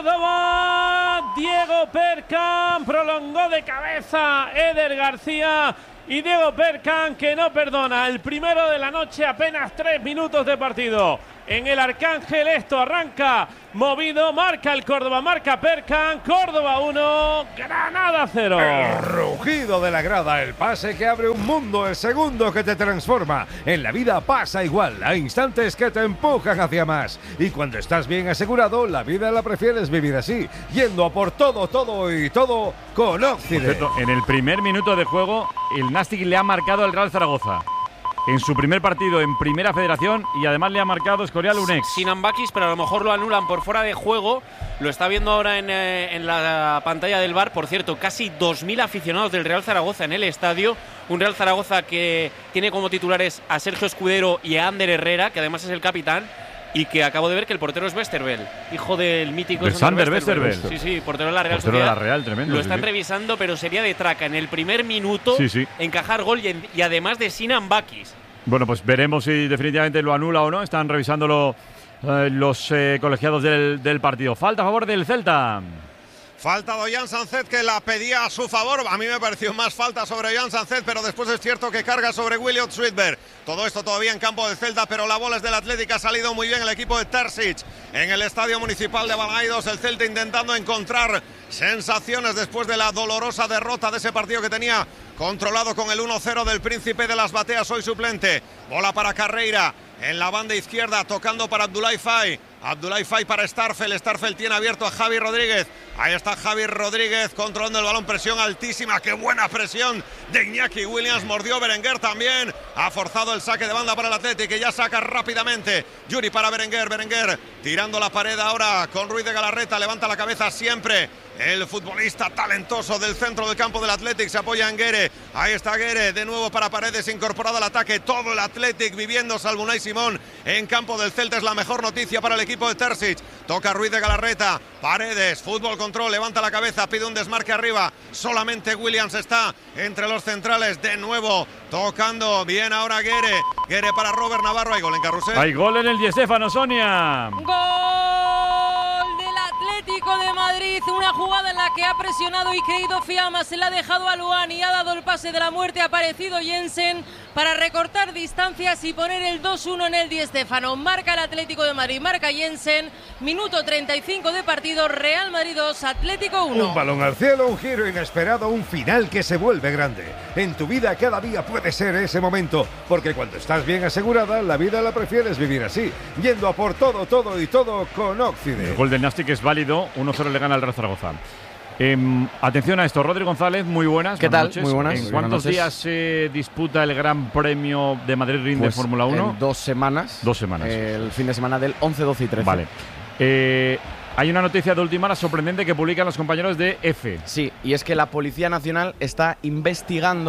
Córdoba. Diego Perkan prolongó de cabeza Eder García. Y Diego Perkan que no perdona. El primero de la noche, apenas tres minutos de partido. En el Arcángel esto arranca movido, marca el Córdoba, marca Perkan, Córdoba uno, Granada cero.
El rugido de la grada, el pase que abre un mundo, el segundo que te transforma. En la vida pasa igual, hay instantes que te empujan hacia más. Y cuando estás bien asegurado, la vida la prefieres vivir así, yendo a por todo, todo y todo con Occident.
En el primer minuto de juego, el Nastic le ha marcado al Real Zaragoza. En su primer partido en Primera Federación y además le ha marcado Escorial un ex.
Sinan Bakis, pero a lo mejor lo anulan por fuera de juego. Lo está viendo ahora en, eh, en la pantalla del V A R. Por cierto, casi dos mil aficionados del Real Zaragoza en el estadio. Un Real Zaragoza que tiene como titulares a Sergio Escudero y a Ander Herrera, que además es el capitán. Y que acabo de ver que el portero es Westerveld, hijo del mítico
Sander Westerveld.
Sí, sí, portero de la Real
portero
Sociedad.
de la Real, tremendo.
Lo están
sí, sí.
revisando, pero sería de traca en el primer minuto
sí, sí.
encajar gol y, en, y además de Sinan Bakis.
Bueno, pues veremos si definitivamente lo anula o no. Están revisándolo eh, los eh, colegiados del, del partido. Falta a favor del Celta.
Falta de Ollán Sánchez, que la pedía a su favor. A mí me pareció más falta sobre Ollán Sánchez, pero después es cierto que carga sobre Williot Sweetberg. Todo esto todavía en campo del Celta, pero la bola es del Atlético. Ha salido muy bien el equipo de Terzic en el Estadio Municipal de Balaidos. El Celta intentando encontrar sensaciones después de la dolorosa derrota de ese partido que tenía controlado con el uno cero del Príncipe de las Bateas, hoy suplente. Bola para Carreira en la banda izquierda, tocando para Abdoulaye Faye. Abdoulaye Faye para Starfel. Starfel tiene abierto a Javi Rodríguez. Ahí está Javi Rodríguez controlando el balón. Presión altísima. Qué buena presión de Iñaki Williams. Mordió Berenguer también. Ha forzado el saque de banda para el Athletic, que ya saca rápidamente. Yuri para Berenguer. Berenguer tirando la pared ahora con Ruiz de Galarreta. Levanta la cabeza siempre el futbolista talentoso del centro del campo del Athletic. Se apoya en Guere. Ahí está Guere. De nuevo para Paredes, incorporado al ataque. Todo el Athletic viviendo, salvo Unai Simón en campo del Celta. Es la mejor noticia para el equipo de Terzic. Toca Ruiz de Galarreta. Paredes, fútbol control, levanta la cabeza, pide un desmarque arriba. Solamente Williams está entre los centrales. De nuevo tocando bien ahora Guere. Guere para Robert Navarro. Hay gol en Carrusel.
Hay gol en el Di Stéfano, Sonia.
Gol del Atlético de Madrid. Una jugada en la que ha presionado y creído Fiamma. Se la ha dejado a Luani y ha dado el pase de la muerte. Ha aparecido Jensen para recortar distancias y poner el dos uno en el Di Stéfano. Marca el Atlético de Madrid, marca Jensen. Minuto treinta y cinco de partido. Real Madrid dos, Atlético uno.
Un balón al cielo, un giro inesperado, un final que se vuelve grande. En tu vida cada día puede ser ese momento, porque cuando estás bien asegurada, la vida la prefieres vivir así, yendo a por todo, todo y todo con Occident.
El gol del Nastic es válido, uno cero le gana al Real Zaragoza. Eh, atención a esto, Rodri González, muy buenas.
¿Qué tal?
Noches.
Muy buenas.
¿En cuántos días se disputa el Gran Premio de Madrid Ring
pues
de Fórmula uno?
En dos semanas.
Dos semanas.
El fin de semana del once, doce y trece.
Vale. Eh, hay una noticia de última hora sorprendente que publican los compañeros de F.
Sí, y es que la Policía Nacional está investigando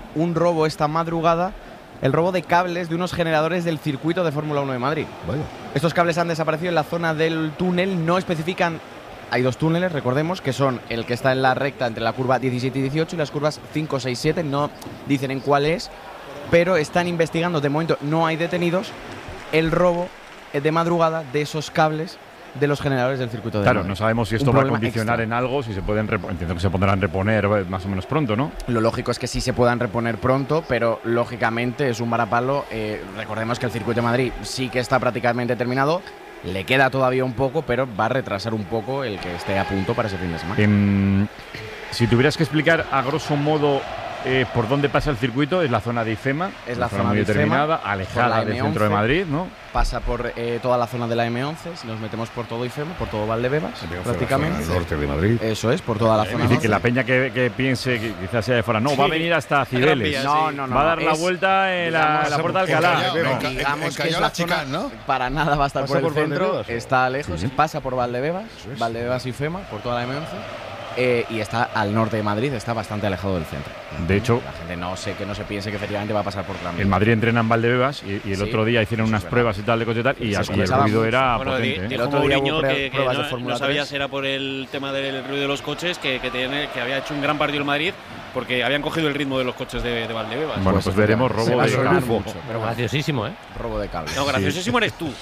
un robo esta madrugada, el robo de cables de unos generadores del circuito de Fórmula uno de Madrid.
Vaya.
Estos cables han desaparecido en la zona del túnel, no especifican. Hay dos túneles, recordemos, que son el que está en la recta entre la curva diecisiete y dieciocho y las curvas cinco, seis, siete, no dicen en cuál es, pero están investigando, de momento no hay detenidos, el robo de madrugada de esos cables de los generadores del circuito de
Claro,
Madrid.
no sabemos si esto va a condicionar en algo, si se pueden, entiendo que se podrán reponer más o menos pronto, ¿no?
Lo lógico es que sí se puedan reponer pronto, pero lógicamente es un varapalo. Eh, recordemos que el circuito de Madrid sí que está prácticamente terminado, le queda todavía un poco, pero va a retrasar un poco el que esté a punto para ese fin de semana.
Eh, si tuvieras que explicar a grosso modo eh, por dónde pasa el circuito, es la zona de IFEMA,
es la zona
muy
de
determinada,
IFEMA,
alejada del centro de Madrid, ¿no?
Pasa por eh, toda la zona de la eme once, si nos metemos por todo IFEMA, por todo Valdebebas, prácticamente.
El norte de Madrid.
Eso es, por toda la zona.
Es decir, que la peña que, que piense que quizás sea de fuera, no,
Sí.
va a venir hasta Cibeles.
Vía, no, no, no,
va a dar la
es,
vuelta en la,
digamos,
la Puerta de Alcalá.
no,
No.
digamos que es la zona,
¿no?
Para nada va a estar
¿Pasa
por el
por
centro,
Valdebebas, o?
está lejos,
Sí.
pasa por Valdebebas, Valdebebas y IFEMA, por toda la eme once. Eh, y está al norte de Madrid, está bastante alejado del centro.
De hecho,
la gente no sé que no se piense que efectivamente va a pasar por Gran
en Madrid entrenan Valdebebas y, y el
Sí,
otro día hicieron unas pruebas y tal de coche y tal, y,
Se
y el
escuchaba
ruido
mucho.
era
Bueno,
potente.
di-
¿eh?
dijo
El otro día
Mourinho
hubo
que,
pre-
que
pruebas de
no,
Fórmula
no sabía
tres.
si era por el tema del ruido de los coches, que, que, tiene, que había hecho un gran partido el Madrid porque habían cogido el ritmo de los coches de, de Valdebebas.
Bueno, pues, pues veremos robo
Se va a
de
sonar
cable.
mucho,
Pero graciosísimo, ¿eh?
robo de cable.
No, graciosísimo eres tú.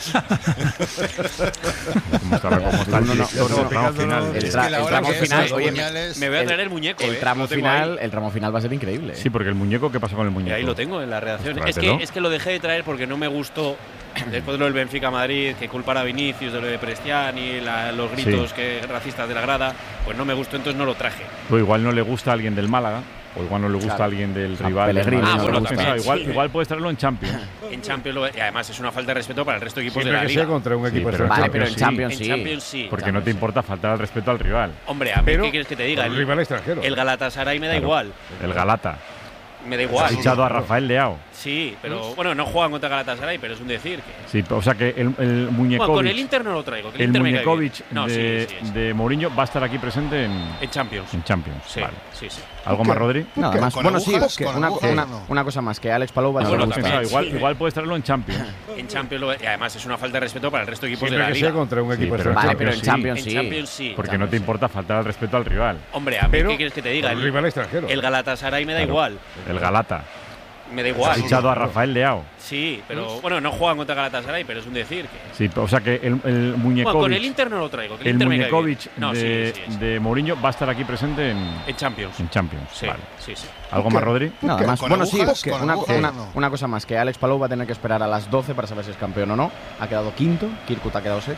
Como está, como está el
No, no,
director
no,
del
no,
tramo
no,
final.
El,
Es
tra-
que la
el
hora
tramo
que es,
final,
los
oye,
puñales-
Me voy a traer el muñeco,
el
¿eh?
tramo
Lo tengo
final,
ahí.
el tramo final va a ser increíble.
Sí, porque el muñeco, ¿qué pasa con el
Y
muñeco?
ahí lo tengo en la redacción.
Pues
Es que,
tráetelo.
es que lo dejé de traer porque no me gustó. Después de lo del Benfica Madrid, que culpara a Vinicius de lo de Prestiani, la, los gritos
Sí.
que racistas de la grada, pues no me gustó, entonces no lo traje.
O igual no le gusta a alguien del Málaga, o igual no le gusta
Claro.
a alguien del
A
rival. del
Pellegrini
Madrid.
no le
Ah,
gusta.
bueno, igual,
Sí.
igual puedes traerlo en Champions.
En Champions, lo- y además es una falta de respeto para el resto de equipos
Siempre
de la
que
liga.
sea contra un
Sí,
equipo
pero en
Vale,
Champions
pero en
sí.
Champions
En
sí.
Champions sí.
Porque no te importa faltar al respeto al rival.
Hombre, a mí
Pero
qué quieres que te diga.
un
El,
rival extranjero.
el Galatasaray me da
Claro.
igual.
El Galata.
Me da
Ha
igual.
fichado a Rafael Leao.
Sí, pero bueno, no juegan contra Galatasaray, pero es un decir que.
Sí, o sea que el, el
Bueno,
Muñekovic,
con el Inter no lo traigo. que El,
el
Inter me cae bien.
Muñekovic
No,
de,
sí, sí, sí.
de Mourinho va a estar aquí presente en,
En Champions.
en Champions.
Sí,
Vale.
sí, sí.
¿Algo más, Rodri?
Nada más.
¿Con
Bueno,
agujas?
sí,
¿Con
una,
agujas?
una-
No.
una cosa más, que a Alex Palou va a
Ah,
ser
bueno,
gusta.
pensaba, igual, igual puedes traerlo en Champions.
En Champions lo- y además es una falta de respeto para el resto de equipos
Siempre
de la
que
liga.
sea contra un
Sí,
equipo
pero en
Vale,
extranjero.
pero en Champions
En
sí.
Champions sí.
Porque no te importa faltar al respeto al rival.
Hombre, a mí
Pero
qué quieres que te diga.
un
El,
rival extranjero.
el Galatasaray me da
Claro.
igual.
El Galata.
Me da
Ha
igual.
fichado a Rafael Leao.
Sí, pero bueno, no juegan contra Galatasaray, pero es un decir que.
Sí, o sea que el, el
Bueno, con el
Muñekovic,
Inter no lo traigo. que El,
el
Inter me cae bien.
Muñekovic
No, sí,
de,
sí, sí.
de Mourinho va a estar aquí presente en,
En Champions.
en Champions.
Sí,
Vale.
sí, sí.
¿Algo más, Rodri?
Nada más.
¿Con
Bueno,
agujas?
sí,
¿Con
una,
agujas
una-
o no?
una cosa más, que Alex Palou va a tener que esperar a las doce para saber si es campeón o no. Ha quedado quinto, Kirkut ha quedado sexto.